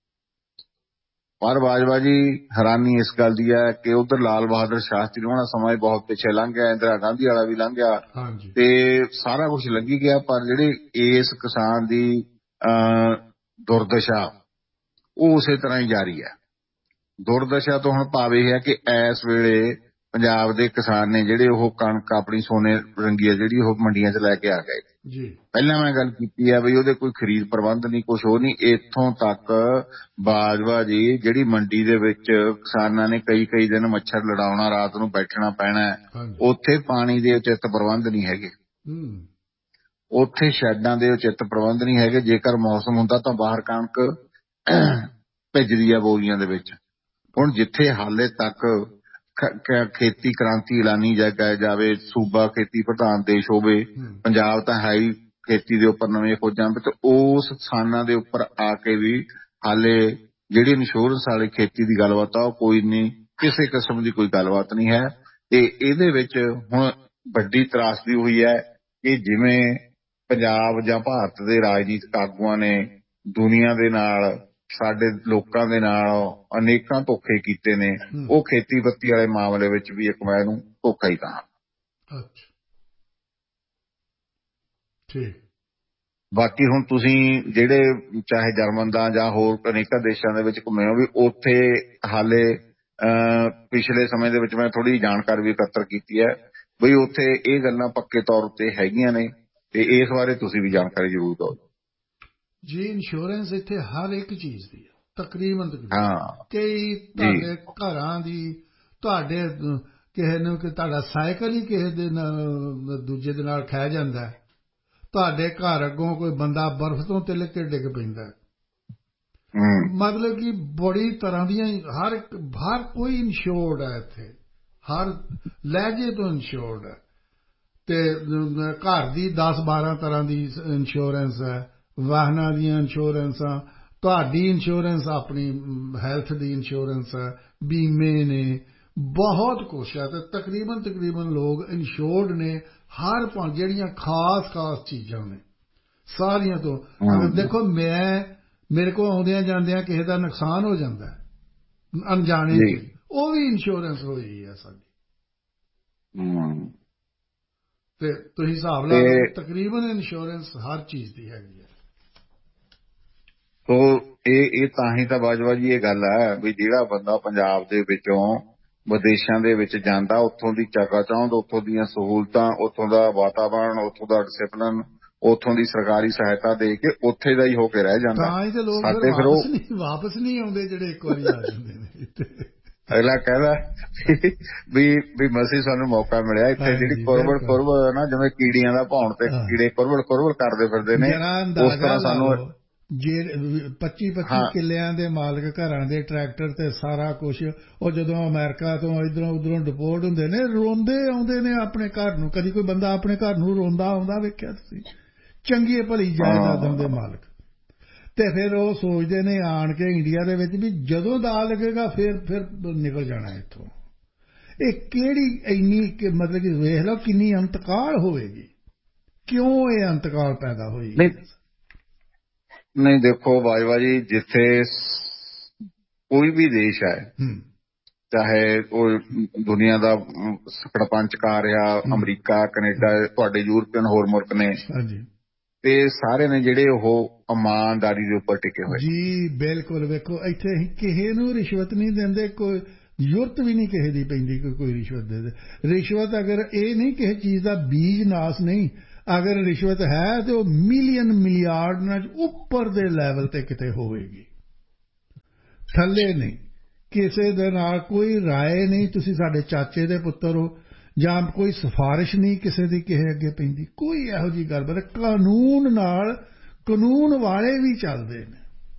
B: ਪਰ ਬਾਜਵਾ ਜੀ ਹੈਰਾਨੀ ਇਸ ਗੱਲ ਦੀ ਹੈ ਕਿ ਉਧਰ ਲਾਲ ਬਹਾਦਰ ਸ਼ਾਸਤਰੀ ਹੋਣਾ ਸਮਾਂ ਬਹੁਤ ਪਿੱਛੇ ਲੰਘ ਗਿਆ, ਇੰਦਰਾ ਗਾਂਧੀ ਵਾਲਾ ਵੀ ਲੰਘ ਗਿਆ ਤੇ ਸਾਰਾ ਕੁਛ ਲੰਘੀ ਗਿਆ, ਪਰ ਜਿਹੜੇ ਇਸ ਕਿਸਾਨ ਦੀ ਅਹ ਦੁਰਦਸ਼ਾ ਉਹ ਉਸੇ ਤਰ੍ਹਾਂ ਹੀ ਜਾਰੀ ਹੈ। ਦੁਰਦਸ਼ਾ ਤੋਂ ਹੁਣ ਭਾਵ ਇਹ ਹੈ ਕਿ ਇਸ ਵੇਲੇ ਪੰਜਾਬ ਦੇ ਕਿਸਾਨ ਨੇ ਜਿਹੜੇ ਉਹ ਕਣਕ ਆਪਣੀ ਸੋਨੇ ਰੰਗੀ ਹੈ ਜਿਹੜੀ ਉਹ ਮੰਡੀਆਂ 'ਚ ਲੈ ਕੇ ਆ ਗਏ ਜੀ। ਪਹਿਲਾਂ ਮੈਂ ਗੱਲ ਕੀਤੀ ਹੈ ਬਈ ਉਹਦੇ ਕੋਈ ਖਰੀਦ ਪ੍ਰਬੰਧ ਨਹੀਂ, ਕੁਛ ਉਹ ਨਹੀਂ। ਇੱਥੋਂ ਤੱਕ ਬਾਜਵਾ ਜੀ ਜਿਹੜੀ ਮੰਡੀ ਦੇ ਵਿੱਚ ਕਿਸਾਨਾਂ ਨੇ ਕਈ ਕਈ ਦਿਨ ਮੱਛਰ ਲੜਾਉਣਾ, ਰਾਤ ਨੂੰ ਬੈਠਣਾ ਪੈਣਾ, ਉੱਥੇ ਪਾਣੀ ਦੇ ਉਚਿਤ ਪ੍ਰਬੰਧ ਨਹੀਂ ਹੈਗੇ, ਉੱਥੇ ਸ਼ੈੱਡਾਂ ਦੇ ਉਚਿਤ ਪ੍ਰਬੰਧ ਨਹੀਂ ਹੈਗੇ। ਜੇਕਰ ਮੌਸਮ ਹੁੰਦਾ ਤਾਂ ਬਾਹਰ ਕਣਕ ਭਿੱਜਦੀ ਆ ਬੋਰੀਆਂ ਦੇ ਵਿੱਚ। ਹੁਣ ਜਿੱਥੇ ਹਾਲੇ ਤੱਕ ਖੇਤੀ ਕ੍ਰਾਂਤੀ ਐਲਾਨੀ ਜਾਵੇ, ਸੂਬਾ ਖੇਤੀ ਪ੍ਰਧਾਨ ਦੇਸ਼ ਹੋਵੇ, ਪੰਜਾਬ ਤਾਂ ਹੈ ਹੀ ਖੇਤੀ ਦੇ ਉੱਪਰ ਨਵੀਆਂ ਖੋਜਾਂ, ਤੇ ਉਸ ਕਿਸਾਨਾਂ ਦੇ ਉੱਪਰ ਆ ਕੇ ਵੀ ਹਾਲੇ ਜਿਹੜੀ ਇੰਸ਼ੋਰੈਂਸ ਵਾਲੀ ਖੇਤੀ ਦੀ ਗੱਲਬਾਤ ਆ ਉਹ ਕੋਈ ਨਹੀਂ, ਕਿਸੇ ਕਿਸਮ ਦੀ ਕੋਈ ਗੱਲਬਾਤ ਨਹੀਂ ਹੈ। ਤੇ ਇਹਦੇ ਵਿੱਚ ਹੁਣ ਵੱਡੀ ਤਰਾਸਦੀ ਹੋਈ ਹੈ ਕਿ ਜਿਵੇਂ ਪੰਜਾਬ ਜਾਂ ਭਾਰਤ ਦੇ ਰਾਜਨੀਤਿਕ ਆਗੂਆਂ ਨੇ ਦੁਨੀਆ ਦੇ ਨਾਲ, ਸਾਡੇ ਲੋਕਾਂ ਦੇ ਨਾਲ ਅਨੇਕਾਂ ਧੋਖੇ ਕੀਤੇ ਨੇ, ਉਹ ਖੇਤੀਬਾੜੀ ਵਾਲੇ ਮਾਮਲੇ ਵਿੱਚ ਵੀ ਇੱਕ ਮੈਂ ਇਹਨੂੰ ਧੋਖਾ ਹੀ ਕਹਾਂ। ਬਾਕੀ ਹੁਣ ਤੁਸੀਂ ਜਿਹੜੇ ਚਾਹੇ ਜਰਮਨ ਦਾ ਜਾਂ ਹੋਰ ਅਨੇਕਾਂ ਦੇਸ਼ਾਂ ਦੇ ਵਿੱਚ ਘੁੰਮੇ ਹੋ, ਵੀ ਉੱਥੇ ਹਾਲੇ ਪਿਛਲੇ ਸਮੇਂ ਦੇ ਵਿੱਚ ਮੈਂ ਥੋੜ੍ਹੀ ਜਾਣਕਾਰੀ ਵੀ ਇਕੱਤਰ ਕੀਤੀ ਹੈ ਬਈ ਉੱਥੇ ਇਹ ਗੱਲਾਂ ਪੱਕੇ ਤੌਰ ਉੱਤੇ ਹੈਗੀਆਂ ਨੇ, ਤੇ ਇਸ ਬਾਰੇ ਤੁਸੀਂ ਵੀ ਜਾਣਕਾਰੀ ਜ਼ਰੂਰ ਦਿਓ ਜੀ। ਇੰਸ਼ੋਰੈਂਸ ਇੱਥੇ ਹਰ ਇੱਕ ਚੀਜ਼ ਦੀ ਹੈ,
A: ਤਕਰੀਬਨ ਤਕਰੀਬਨ
B: ਹਾਂ
A: ਕਈ ਤੁਹਾਡੇ ਘਰਾਂ ਦੀ ਤੁਹਾਡੇ ਕਿਸੇ ਨੂੰ ਕਿ ਤੁਹਾਡਾ ਸਾਈਕਲ ਹੀ ਕਿਸੇ ਦੇ ਦੂਜੇ ਦੇ ਨਾਲ ਖਹਿ ਜਾਂਦਾ, ਤੁਹਾਡੇ ਘਰ ਅੱਗੋਂ ਕੋਈ ਬੰਦਾ ਬਰਫ਼ ਤੋਂ ਤਿਲਕ ਕੇ ਡਿੱਗ ਪੈਂਦਾ। ਮਤਲਬ ਕਿ ਬੜੀ ਤਰ੍ਹਾਂ ਦੀਆਂ ਹਰ ਹਰ ਕੋਈ ਇੰਸ਼ੋਰਡ ਹੈ ਇੱਥੇ, ਹਰ ਲਹਿਜੇ ਤੋਂ ਇੰਸ਼ੋਰਡ ਹੈ। ਅਤੇ ਘਰ ਦੀ ਦਸ ਬਾਰਾਂ ਤਰ੍ਹਾਂ ਦੀ ਇੰਸ਼ੋਰੈਂਸ ਹੈ, ਵਾਹਨਾਂ ਦੀਆਂ ਇੰਸ਼ੋਰੈਂਸਾਂ, ਤੁਹਾਡੀ ਇੰਸ਼ੋਰੈਂਸ ਆਪਣੀ ਹੈਲਥ ਦੀ ਇੰਸ਼ੋਰੈਂਸ ਹੈ, ਬੀਮੇ ਨੇ, ਬਹੁਤ ਕੁਛ ਹੈ। ਅਤੇ ਤਕਰੀਬਨ ਤਕਰੀਬਨ ਲੋਕ ਇੰਸ਼ੋਰਡ ਨੇ ਹਰ ਪੰਜ ਜਿਹੜੀਆਂ ਖਾਸ ਖਾਸ ਚੀਜ਼ਾਂ ਨੇ ਸਾਰੀਆਂ ਤੋਂ। ਅਗਰ ਦੇਖੋ ਮੈਂ ਮੇਰੇ ਕੋਲ ਆਉਂਦਿਆਂ ਜਾਂਦਿਆਂ ਕਿਸੇ ਦਾ ਨੁਕਸਾਨ ਹੋ ਜਾਂਦਾ ਅਣਜਾਣੇ ਚ, ਉਹ ਵੀ ਇੰਸ਼ੋਰੈਂਸ ਹੋਈ ਹੈ ਸਾਡੀ। ਤੇ ਤੁਸੀਂ ਹਿਸਾਬ ਲਾ ਲਓ ਤਕਰੀਬਨ ਇੰਸ਼ੋਰੈਂਸ ਹਰ ਚੀਜ਼ ਦੀ ਹੈਗੀ ਹੈ।
B: ਸੋ ਇਹ ਇਹ ਤਾਂ ਹੀ ਤਾਂ ਬਾਜਵਾ ਜੀ ਇਹ ਗੱਲ ਹੈ ਵੀ ਜਿਹੜਾ ਬੰਦਾ ਪੰਜਾਬ ਦੇ ਵਿੱਚੋਂ ਵਿਦੇਸ਼ਾਂ ਦੇ ਵਿੱਚ ਜਾਂਦਾ, ਉੱਥੋਂ ਦੀ ਚਕਾਚੌਂਧ, ਉੱਥੋਂ ਦੀਆਂ ਸਹੂਲਤਾਂ, ਉੱਥੋਂ ਦਾ ਵਾਤਾਵਰਨ, ਉੱਥੋਂ ਦਾ ਡਿਸਿਪਲਿਨ, ਉੱਥੋਂ ਦੀ ਸਰਕਾਰੀ ਸਹਾਇਤਾ ਦੇ ਕੇ ਉੱਥੇ ਦਾ ਹੀ ਹੋ ਕੇ ਰਹਿ ਜਾਂਦਾ।
A: ਤਾਂ ਹੀ ਤੇ ਲੋਕ ਫਿਰ ਵਾਪਸ ਨਹੀਂ ਵਾਪਸ ਨਹੀਂ ਆਉਂਦੇ ਜਿਹੜੇ ਇੱਕ ਵਾਰੀ ਆ ਜਾਂਦੇ ਨੇ।
B: ਅਗਲਾ ਕਹਿੰਦਾ ਵੀ ਵੀ ਮਸੀਂ ਸਾਨੂੰ ਮੌਕਾ ਮਿਲਿਆ ਇੱਥੇ, ਜਿਹੜੀ ਕੁਰਬੜ ਕੁਰਬੜ ਨਾ ਜਿਵੇਂ ਕੀੜੀਆਂ ਦਾ ਭੌਣ ਤੇ ਕੀੜੇ ਕੁਰਬੜ ਕੁਰਬੜ ਕਰਦੇ ਫਿਰਦੇ ਨੇ, ਉਸ ਤਰ੍ਹਾਂ ਸਾਨੂੰ
A: ਜੇ ਪੱਚੀ ਪੱਚੀ ਕਿੱਲਿਆਂ ਦੇ ਮਾਲਕ ਘਰਾਂ ਦੇ ਟਰੈਕਟਰ ਤੇ ਸਾਰਾ ਕੁਛ, ਉਹ ਜਦੋਂ ਅਮਰੀਕਾ ਤੋਂ ਇੱਧਰੋਂ ਉੱਧਰੋਂ ਡਿਪੋਰਟ ਹੁੰਦੇ ਨੇ ਰੋਂਦੇ ਆਉਂਦੇ ਨੇ ਆਪਣੇ ਘਰ ਨੂੰ। ਕਦੀ ਕੋਈ ਬੰਦਾ ਆਪਣੇ ਘਰ ਨੂੰ ਰੋਂਦਾ ਆਉਂਦਾ ਵੇਖਿਆ ਤੁਸੀਂ? ਚੰਗੀ ਭਲੀ ਜਾਇਦਾਦਾਂ ਦੇ ਮਾਲਕ। ਤੇ ਫਿਰ ਉਹ ਸੋਚਦੇ ਨੇ ਆਣ ਕੇ ਇੰਡੀਆ ਦੇ ਵਿੱਚ ਵੀ ਜਦੋਂ ਦਾ ਲੱਗੇਗਾ ਫਿਰ ਫਿਰ ਨਿਕਲ ਜਾਣਾ ਇੱਥੋਂ। ਇਹ ਕਿਹੜੀ ਇੰਨੀ ਮਤਲਬ ਕਿ ਵੇਖ ਲਓ ਕਿੰਨੀ ਅੰਤਕਾਲ ਹੋਵੇਗੀ, ਕਿਉਂ ਇਹ ਅੰਤਕਾਲ ਪੈਦਾ ਹੋਈ?
B: ਨਹੀਂ ਦੇਖੋ ਬਾਜਵਾ ਜੀ, ਜਿੱਥੇ ਕੋਈ ਵੀ ਦੇਸ਼ ਹੈ, ਚਾਹੇ ਉਹ ਦੁਨੀਆ ਦਾ ਸਰਪੰਚਕਾਰ ਆ, ਅਮਰੀਕਾ, ਕੈਨੇਡਾ, ਤੁਹਾਡੇ ਯੂਰਪੀਅਨ ਹੋਰ ਮੁਲਕ ਨੇ, ਤੇ ਸਾਰੇ ਨੇ ਜਿਹੜੇ ਉਹ ਇਮਾਨਦਾਰੀ ਦੇ ਉੱਪਰ ਟਿਕੇ ਹੋਏ
A: ਜੀ। ਬਿਲਕੁਲ। ਵੇਖੋ ਇੱਥੇ ਕਿਸੇ ਨੂੰ ਰਿਸ਼ਵਤ ਨਹੀਂ ਦਿੰਦੇ, ਕੋਈ ਜ਼ਰੂਰਤ ਵੀ ਨਹੀਂ ਕਿਸੇ ਦੀ ਪੈਂਦੀ ਕਿ ਕੋਈ ਰਿਸ਼ਵਤ ਦੇ ਦੇ। ਰਿਸ਼ਵਤ ਅਗਰ ਇਹ ਨਹੀਂ ਕਿਸੇ ਚੀਜ਼ ਦਾ ਬੀਜ ਨਾਸ ਨਹੀਂ, ਅਗਰ ਰਿਸ਼ਵਤ ਹੈ ਤੇ ਉਹ ਮਿਲੀਅਨ ਮਿਲੀਆਰਡ ਨਾਲ ਉੱਪਰ ਦੇ ਲੈਵਲ ਤੇ ਕਿਤੇ ਹੋਵੇਗੀ, ਥੱਲੇ ਨਹੀਂ। ਕਿਸੇ ਦੇ ਨਾਲ ਕੋਈ ਰਾਏ ਨਹੀਂ, ਤੁਸੀਂ ਸਾਡੇ ਚਾਚੇ ਦੇ ਪੁੱਤਰ ਹੋ, ਜਾਂ ਕੋਈ ਸਿਫਾਰਿਸ਼ ਨਹੀਂ ਕਿਸੇ ਦੀ ਕਿਸੇ ਅੱਗੇ ਪੈਂਦੀ, ਕੋਈ ਇਹੋ ਜਿਹੀ ਗੱਲ ਬਾਤ। ਕਾਨੂੰਨ ਨਾਲ ਕਾਨੂੰਨ ਵਾਲੇ ਵੀ ਚੱਲਦੇ ਨੇ,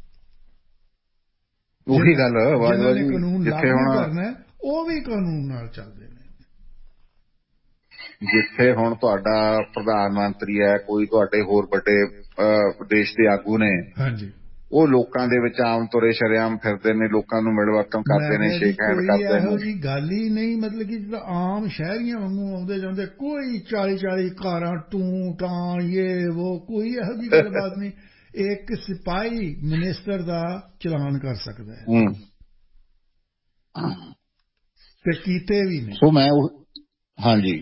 B: ਉਹੀ ਗੱਲ
A: ਜਿਨ੍ਹਾਂ ਨੇ ਕਾਨੂੰਨ ਲਾਗੂ ਕਰਨਾ ਉਹ ਵੀ ਕਾਨੂੰਨ ਨਾਲ ਚੱਲਦੇ ਨੇ।
B: ਜਿੱਥੇ ਹੁਣ ਤੁਹਾਡਾ ਪ੍ਰਧਾਨ ਮੰਤਰੀ ਹੈ, ਕੋਈ ਤੁਹਾਡੇ ਹੋਰ ਵੱਡੇ ਦੇਸ਼ ਦੇ ਆਗੂ ਨੇ, ਹਾਂਜੀ, ਉਹ ਲੋਕਾਂ ਦੇ ਵਿੱਚ ਆਮ ਤੁਰੇ ਸ਼ਰੇਆਮ ਫਿਰਦੇ ਨੇ, ਲੋਕਾਂ ਨੂੰ ਮਿਲਵਰਤਨ ਕਰਦੇ ਨੇ, ਸ਼ੇਕ ਹੈਂਡ ਕਰਦੇ ਨੇ।
A: ਇਹੋ ਜਿਹੀ ਗੱਲ ਹੀ ਨਹੀਂ, ਮਤਲਬ ਕਿ ਜਿਹੜਾ ਆਮ ਸ਼ਹਿਰੀਆਂ ਵਾਂਗੂ ਆਉਂਦੇ ਜਾਂਦੇ, ਕੋਈ ਚਾਲੀ ਚਾਲੀ ਕਾਰਾਂ ਟੂੰ ਟਾਂ ਇਹ ਉਹ, ਕੋਈ ਇਹੋ ਜਿਹੀ ਗੱਲਬਾਤ ਨਹੀਂ। ਇੱਕ ਸਿਪਾਹੀ ਮਿਨਿਸਟਰ ਦਾ ਚਲਾਨ ਕਰ ਸਕਦਾ ਹੈ ਤੇ ਕੀਤੇ ਵੀ ਨੇ।
B: ਸੋ ਮੈਂ ਹਾਂਜੀ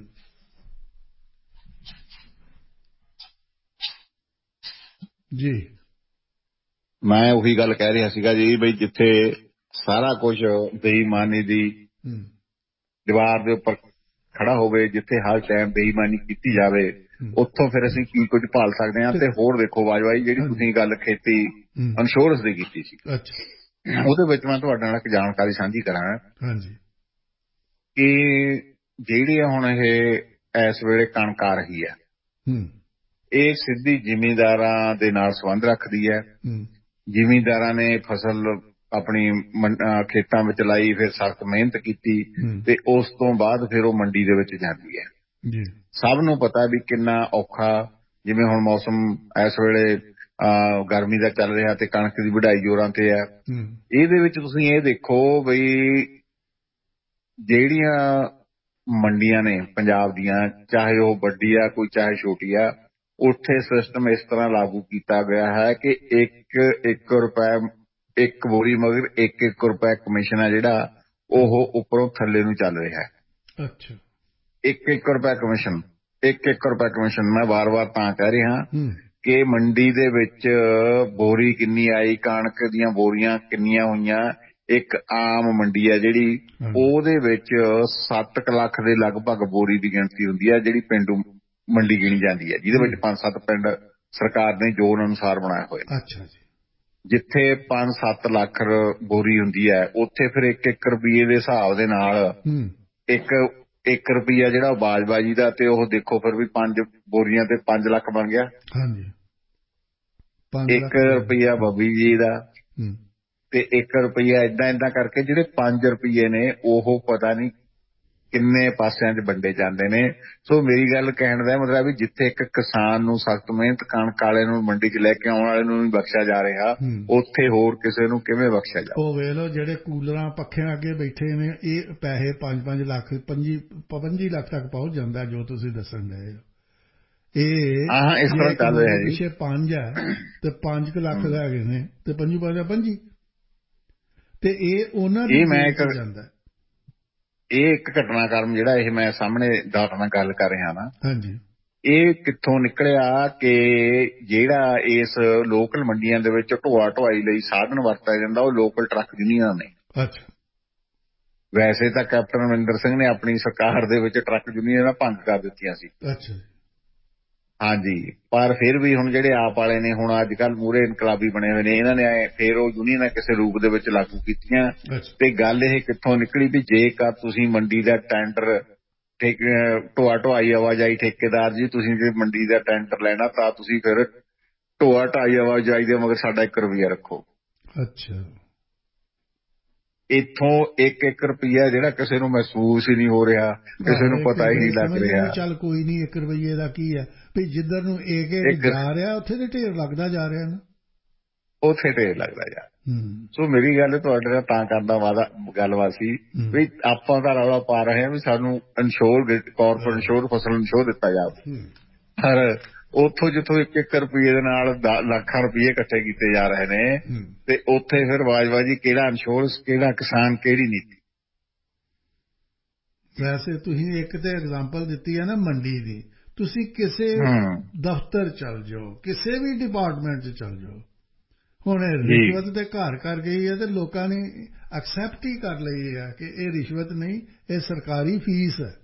A: ਜੀ
B: ਮੈਂ ਉਹੀ ਗੱਲ ਕਹਿ ਰਿਹਾ ਸੀਗਾ ਜੀ, ਬਈ ਜਿੱਥੇ ਸਾਰਾ ਕੁਝ ਬੇਈਮਾਨੀ ਦੀ ਦੀਵਾਰ ਦੇ ਉੱਪਰ ਖੜਾ ਹੋਵੇ, ਜਿੱਥੇ ਹਰ ਟਾਈਮ ਬੇਈਮਾਨੀ ਕੀਤੀ ਜਾਵੇ, ਉੱਥੋਂ ਫਿਰ ਅਸੀਂ ਕੀ ਕੁਝ ਭਾਲ ਸਕਦੇ ਹਾਂ। ਤੇ ਹੋਰ ਦੇਖੋ ਬਾਜਵਾਈ, ਜਿਹੜੀ ਤੁਸੀਂ ਗੱਲ ਖੇਤੀ ਇੰਸ਼ੋਰੈਂਸ ਦੀ ਕੀਤੀ ਸੀ, ਉਹਦੇ ਵਿੱਚ ਮੈਂ ਤੁਹਾਡੇ ਨਾਲ ਇੱਕ ਜਾਣਕਾਰੀ ਸਾਂਝੀ ਕਰਾਂ ਕਿ ਜਿਹੜੀ ਹੁਣ ਇਹ ਇਸ ਵੇਲੇ ਕਣਕ ਆ ਰਹੀ ਹੈ, ਇਹ ਸਿੱਧੀ ਜ਼ਿਮੀਂਦਾਰਾਂ ਦੇ ਨਾਲ ਸੰਬੰਧ ਰੱਖਦੀ ਹੈ। ਜ਼ਿਮੀਂਦਾਰਾਂ ਨੇ ਫਸਲ ਆਪਣੀ ਖੇਤਾਂ ਵਿੱਚ ਲਾਈ, ਫਿਰ ਸਖਤ ਮਿਹਨਤ ਕੀਤੀ, ਤੇ ਉਸ ਤੋਂ ਬਾਅਦ ਫਿਰ ਉਹ ਮੰਡੀ ਦੇ ਵਿੱਚ ਜਾਂਦੀ ਹੈ। ਸਭ ਨੂੰ ਪਤਾ ਵੀ ਕਿੰਨਾ ਔਖਾ, ਜਿਵੇਂ ਹੁਣ ਮੌਸਮ ਇਸ ਵੇਲੇ ਗਰਮੀ ਦਾ ਚੱਲ ਰਿਹਾ ਤੇ ਕਣਕ ਦੀ ਵਢਾਈ ਜ਼ੋਰਾਂ ਤੇ ਹੈ। ਇਹਦੇ ਵਿੱਚ ਤੁਸੀਂ ਇਹ ਦੇਖੋ ਬਈ ਜਿਹੜੀਆਂ ਮੰਡੀਆਂ ਨੇ ਪੰਜਾਬ ਦੀਆਂ, ਚਾਹੇ ਉਹ ਵੱਡੀ ਆ ਕੋਈ ਚਾਹੇ ਛੋਟੀ ਆ, ਉੱਥੇ ਸਿਸਟਮ ਇਸ ਤਰ੍ਹਾਂ ਲਾਗੂ ਕੀਤਾ ਗਿਆ ਹੈ ਕਿ ਇੱਕ ਇੱਕ ਰੁਪਏ ਇੱਕ ਬੋਰੀ ਮਗਰ ਇੱਕ ਇੱਕ ਰੁਪਏ ਕਮਿਸ਼ਨ ਹੈ ਜਿਹੜਾ ਉਹ ਉੱਪਰੋਂ ਥੱਲੇ ਨੂੰ ਚੱਲ ਰਿਹਾ ਹੈ।
A: ਅੱਛਾ,
B: ਇੱਕ ਇੱਕ ਰੁਪਏ ਕਮਿਸ਼ਨ, ਇੱਕ ਇੱਕ ਰੁਪਏ ਕਮਿਸ਼ਨ। ਮੈਂ ਵਾਰ ਵਾਰ ਤਾਂ ਕਹਿ ਰਿਹਾ ਕਿ ਮੰਡੀ ਦੇ ਵਿੱਚ ਬੋਰੀ ਕਿੰਨੀ ਆਈ, ਕਣਕ ਦੀਆਂ ਬੋਰੀਆਂ ਕਿੰਨੀਆਂ ਹੋਈਆਂ, ਇੱਕ ਆਮ ਮੰਡੀ ਹੈ ਜਿਹੜੀ, ਉਹਦੇ ਵਿੱਚ ਸੱਤ ਕੁ ਲੱਖ ਦੇ ਲਗਭਗ ਬੋਰੀ ਦੀ ਗਿਣਤੀ ਹੁੰਦੀ ਹੈ ਜਿਹੜੀ ਪੇਂਡੂ ਮੰਡੀ ਗਿਣੀ ਜਾਂਦੀ ਹੈ, ਜਿਹਦੇ ਵਿੱਚ ਪੰਜ ਸੱਤ ਪਿੰਡ ਸਰਕਾਰ ਨੇ ਜ਼ੋਨ ਅਨੁਸਾਰ ਬਣਾਏ ਹੋਏ।
A: ਅੱਛਾ ਜੀ।
B: ਜਿੱਥੇ ਪੰਜ ਸੱਤ ਲੱਖ ਬੋਰੀ ਹੁੰਦੀ ਹੈ ਉੱਥੇ ਫਿਰ ਇੱਕ ਇੱਕ ਰੁਪਈਏ ਦੇ ਹਿਸਾਬ ਦੇ ਨਾਲ ਇੱਕ ਇੱਕ ਰੁਪਈਆ ਜਿਹੜਾ ਬਾਜਬਾਜੀ ਦਾ, ਤੇ ਉਹ ਦੇਖੋ ਫਿਰ ਵੀ ਪੰਜ ਬੋਰੀਆਂ ਤੇ ਪੰਜ ਲੱਖ ਬਣ ਗਿਆ। ਇੱਕ ਰੁਪਈਆ ਬੱਬੀ ਜੀ ਦਾ ਤੇ ਇੱਕ ਰੁਪਈਆ ਏਦਾਂ ਏਦਾਂ ਕਰਕੇ ਜਿਹੜੇ ਪੰਜ ਰੁਪਈਏ ਨੇ ਉਹ ਪਤਾ ਨਹੀਂ ਕਿੰਨੇ ਪਾਸਿਆਂ 'ਚ ਵੰਡੇ ਜਾਂਦੇ ਨੇ। ਸੋ ਮੇਰੀ ਗੱਲ ਕਹਿਣ ਦਾ ਮਤਲਬ ਵੀ ਜਿੱਥੇ ਇੱਕ ਕਿਸਾਨ ਨੂੰ ਸਖਤ ਮਿਹਨਤ ਕਣਕ ਵਾਲੇ ਨੂੰ ਮੰਡੀ 'ਚ ਲੈ ਕੇ ਆਉਣ ਵਾਲੇ ਨੂੰ ਵੀ ਬਖਸ਼ਿਆ ਜਾ ਰਿਹਾ, ਉੱਥੇ ਹੋਰ ਕਿਸੇ ਨੂੰ ਕਿਵੇਂ ਬਖਸ਼ਿਆ ਜਾ?
A: ਉਹ ਵੇਖ ਲਓ ਜਿਹੜੇ ਕੂਲਰਾਂ ਪੱਖਿਆਂ ਅੱਗੇ ਬੈਠੇ ਨੇ, ਇਹ ਪੈਸੇ ਪੰਜ ਪੰਜ ਲੱਖ ਪੰਜੀ ਪੰਜੀ ਲੱਖ ਤੱਕ ਪਹੁੰਚ ਜਾਂਦਾ ਜੋ ਤੁਸੀਂ ਦੱਸਣ ਡਏ ਹੋ। ਇਹ
B: ਹਾਂ ਇਸ ਤਰ੍ਹਾਂ ਚੱਲ ਰਿਹਾ ਜੀ।
A: ਪਿੱਛੇ ਪੰਜ ਹੈ ਤੇ ਪੰਜ ਕੁ ਲੱਖ ਹੈਗੇ ਨੇ ਤੇ ਪੰਜੀ ਪੰਜ ਪੰਜੀ, ਤੇ ਇਹ ਉਹਨਾਂ ਦੀ ਜਾਂਦਾ।
B: ਇਹ ਇੱਕ ਘਟਨਾਕ੍ਰਮ ਜਿਹੜਾ ਇਹ ਮੈਂ ਸਾਹਮਣੇ ਤੁਹਾਡੇ ਨਾਲ ਗੱਲ ਕਰ ਰਿਹਾ ਨਾ,
A: ਹਾਂਜੀ,
B: ਇਹ ਕਿੱਥੋਂ ਨਿਕਲਿਆ ਕਿ ਜਿਹੜਾ ਇਸ ਲੋਕਲ ਮੰਡੀਆਂ ਦੇ ਵਿੱਚ ਢੋਆ ਢੁਆਈ ਲਈ ਸਾਧਨ ਵਰਤਿਆ ਜਾਂਦਾ ਉਹ ਲੋਕਲ ਟਰੱਕ ਯੂਨੀਅਨਾਂ ਨੇ।
A: ਅੱਛਾ।
B: ਵੈਸੇ ਤਾਂ ਕੈਪਟਨ ਅਮਰਿੰਦਰ ਸਿੰਘ ਨੇ ਆਪਣੀ ਸਰਕਾਰ ਦੇ ਵਿੱਚ ਟਰੱਕ ਯੂਨੀਅਨਾਂ ਭੰਗ ਕਰ ਦਿੱਤੀਆਂ ਸੀ।
A: ਅੱਛਾ ਜੀ। ਹਾਂਜੀ,
B: ਪਰ ਫਿਰ ਵੀ ਹੁਣ ਜਿਹੜੇ ਆਪ ਵਾਲੇ ਨੇ ਹੁਣ ਅੱਜ ਕੱਲ੍ਹ ਮੂਹਰੇ ਇਨਕਲਾਬੀ ਬਣੇ ਹੋਏ ਨੇ, ਇਹਨਾਂ ਨੇ ਫਿਰ ਉਹ ਯੂਨੀਅਨਾਂ ਕਿਸੇ ਰੂਪ ਦੇ ਵਿੱਚ ਲਾਗੂ ਕੀਤੀਆਂ। ਤੇ ਗੱਲ ਇਹ ਕਿੱਥੋਂ ਨਿਕਲੀ ਵੀ ਜੇਕਰ ਤੁਸੀਂ ਮੰਡੀ ਦਾ ਟੈਂਡਰ ਠੇਕ ਢੋਆ ਢੁਆਈ ਆਵਾਜਾਈ ਠੇਕੇਦਾਰ ਜੀ ਤੁਸੀਂ ਜੇ ਮੰਡੀ ਦਾ ਟੈਂਡਰ ਲੈਣਾ ਤਾਂ ਤੁਸੀਂ ਫਿਰ ਢੋਆ ਢਾਈ ਆਵਾਜਾਈ ਦੇ ਮਗਰ ਸਾਡਾ ਇੱਕ ਰੁਪਈਆ ਰੱਖੋ।
A: ਅੱਛਾ।
B: ਇੱਥੋਂ ਇੱਕ ਇੱਕ ਰੁਪਈਆ ਜਿਹੜਾ ਕਿਸੇ ਨੂੰ ਮਹਿਸੂਸ ਹੀ ਨਹੀਂ ਹੋ ਰਿਹਾ, ਕਿਸੇ ਨੂੰ ਪਤਾ ਹੀ ਨਹੀਂ ਲੱਗ ਰਿਹਾ।
A: ਚੱਲ ਕੋਈ ਨਹੀਂ, ਇੱਕ ਰੁਪਈਏ ਦਾ ਕੀ ਹੈ ਵੀ ਜਿੱਧਰ ਨੂੰ ਇੱਕ ਇੱਕ ਜਾ ਰਿਹਾ ਉੱਥੇ ਤੇ ਢੇਰ ਲੱਗਦਾ ਜਾ ਰਿਹਾ ਨਾ,
B: ਉੱਥੇ ਢੇਰ ਲੱਗਦਾ ਜਾ। ਸੋ ਮੇਰੀ ਗੱਲ ਤੁਹਾਡੇ ਨਾਲ ਤਾਂ ਕਰਨ ਦਾ ਵਾਦਾ ਗੱਲਬਾਤ ਸੀ ਵੀ ਆਪਾਂ ਤਾਂ ਰੌਲਾ ਪਾ ਰਹੇ ਹਾਂ ਵੀ ਸਾਨੂੰ ਇੰਸ਼ੋਰ ਕਾਰਪੋਰੇਟ ਇੰਸ਼ੋਰ ਫਸਲ ਇੰਸ਼ੋਰ ਦਿੱਤਾ ਜਾਵੇ, ਪਰ ਉੱਥੋਂ ਜਿੱਥੋਂ ਇੱਕ ਇੱਕ ਰੁਪਈਏ ਦੇ ਨਾਲ ਲੱਖਾਂ ਰੁਪਈਏ ਇਕੱਠੇ ਕੀਤੇ ਜਾ ਰਹੇ ਨੇ ਤੇ ਉੱਥੇ ਫਿਰ ਬਾਜਵਾ ਜੀ ਕਿਹੜਾ ਇੰਸ਼ੋਰੈਂਸ, ਕਿਹੜਾ ਕਿਸਾਨ, ਕਿਹੜੀ ਨੀਤੀ?
A: ਵੈਸੇ ਤੁਸੀਂ ਇੱਕ ਤੇ ਐਗਜ਼ਾਮਪਲ ਦਿੱਤੀ ਹੈ ਨਾ ਮੰਡੀ ਦੀ, ਤੁਸੀਂ ਕਿਸੇ ਦਫ਼ਤਰ ਚੱਲ ਜਾਓ, ਕਿਸੇ ਵੀ ਡਿਪਾਰਟਮੈਂਟ 'ਚ ਚੱਲ ਜਾਓ, ਹੁਣ ਰਿਸ਼ਵਤ ਤੇ ਘਰ ਕਰ ਗਈ ਹੈ ਤੇ ਲੋਕਾਂ ਨੇ ਐਕਸੈਪਟ ਹੀ ਕਰ ਲਈ ਹੈ ਕਿ ਇਹ ਰਿਸ਼ਵਤ ਨਹੀਂ, ਇਹ ਸਰਕਾਰੀ ਫੀਸ ਹੈ।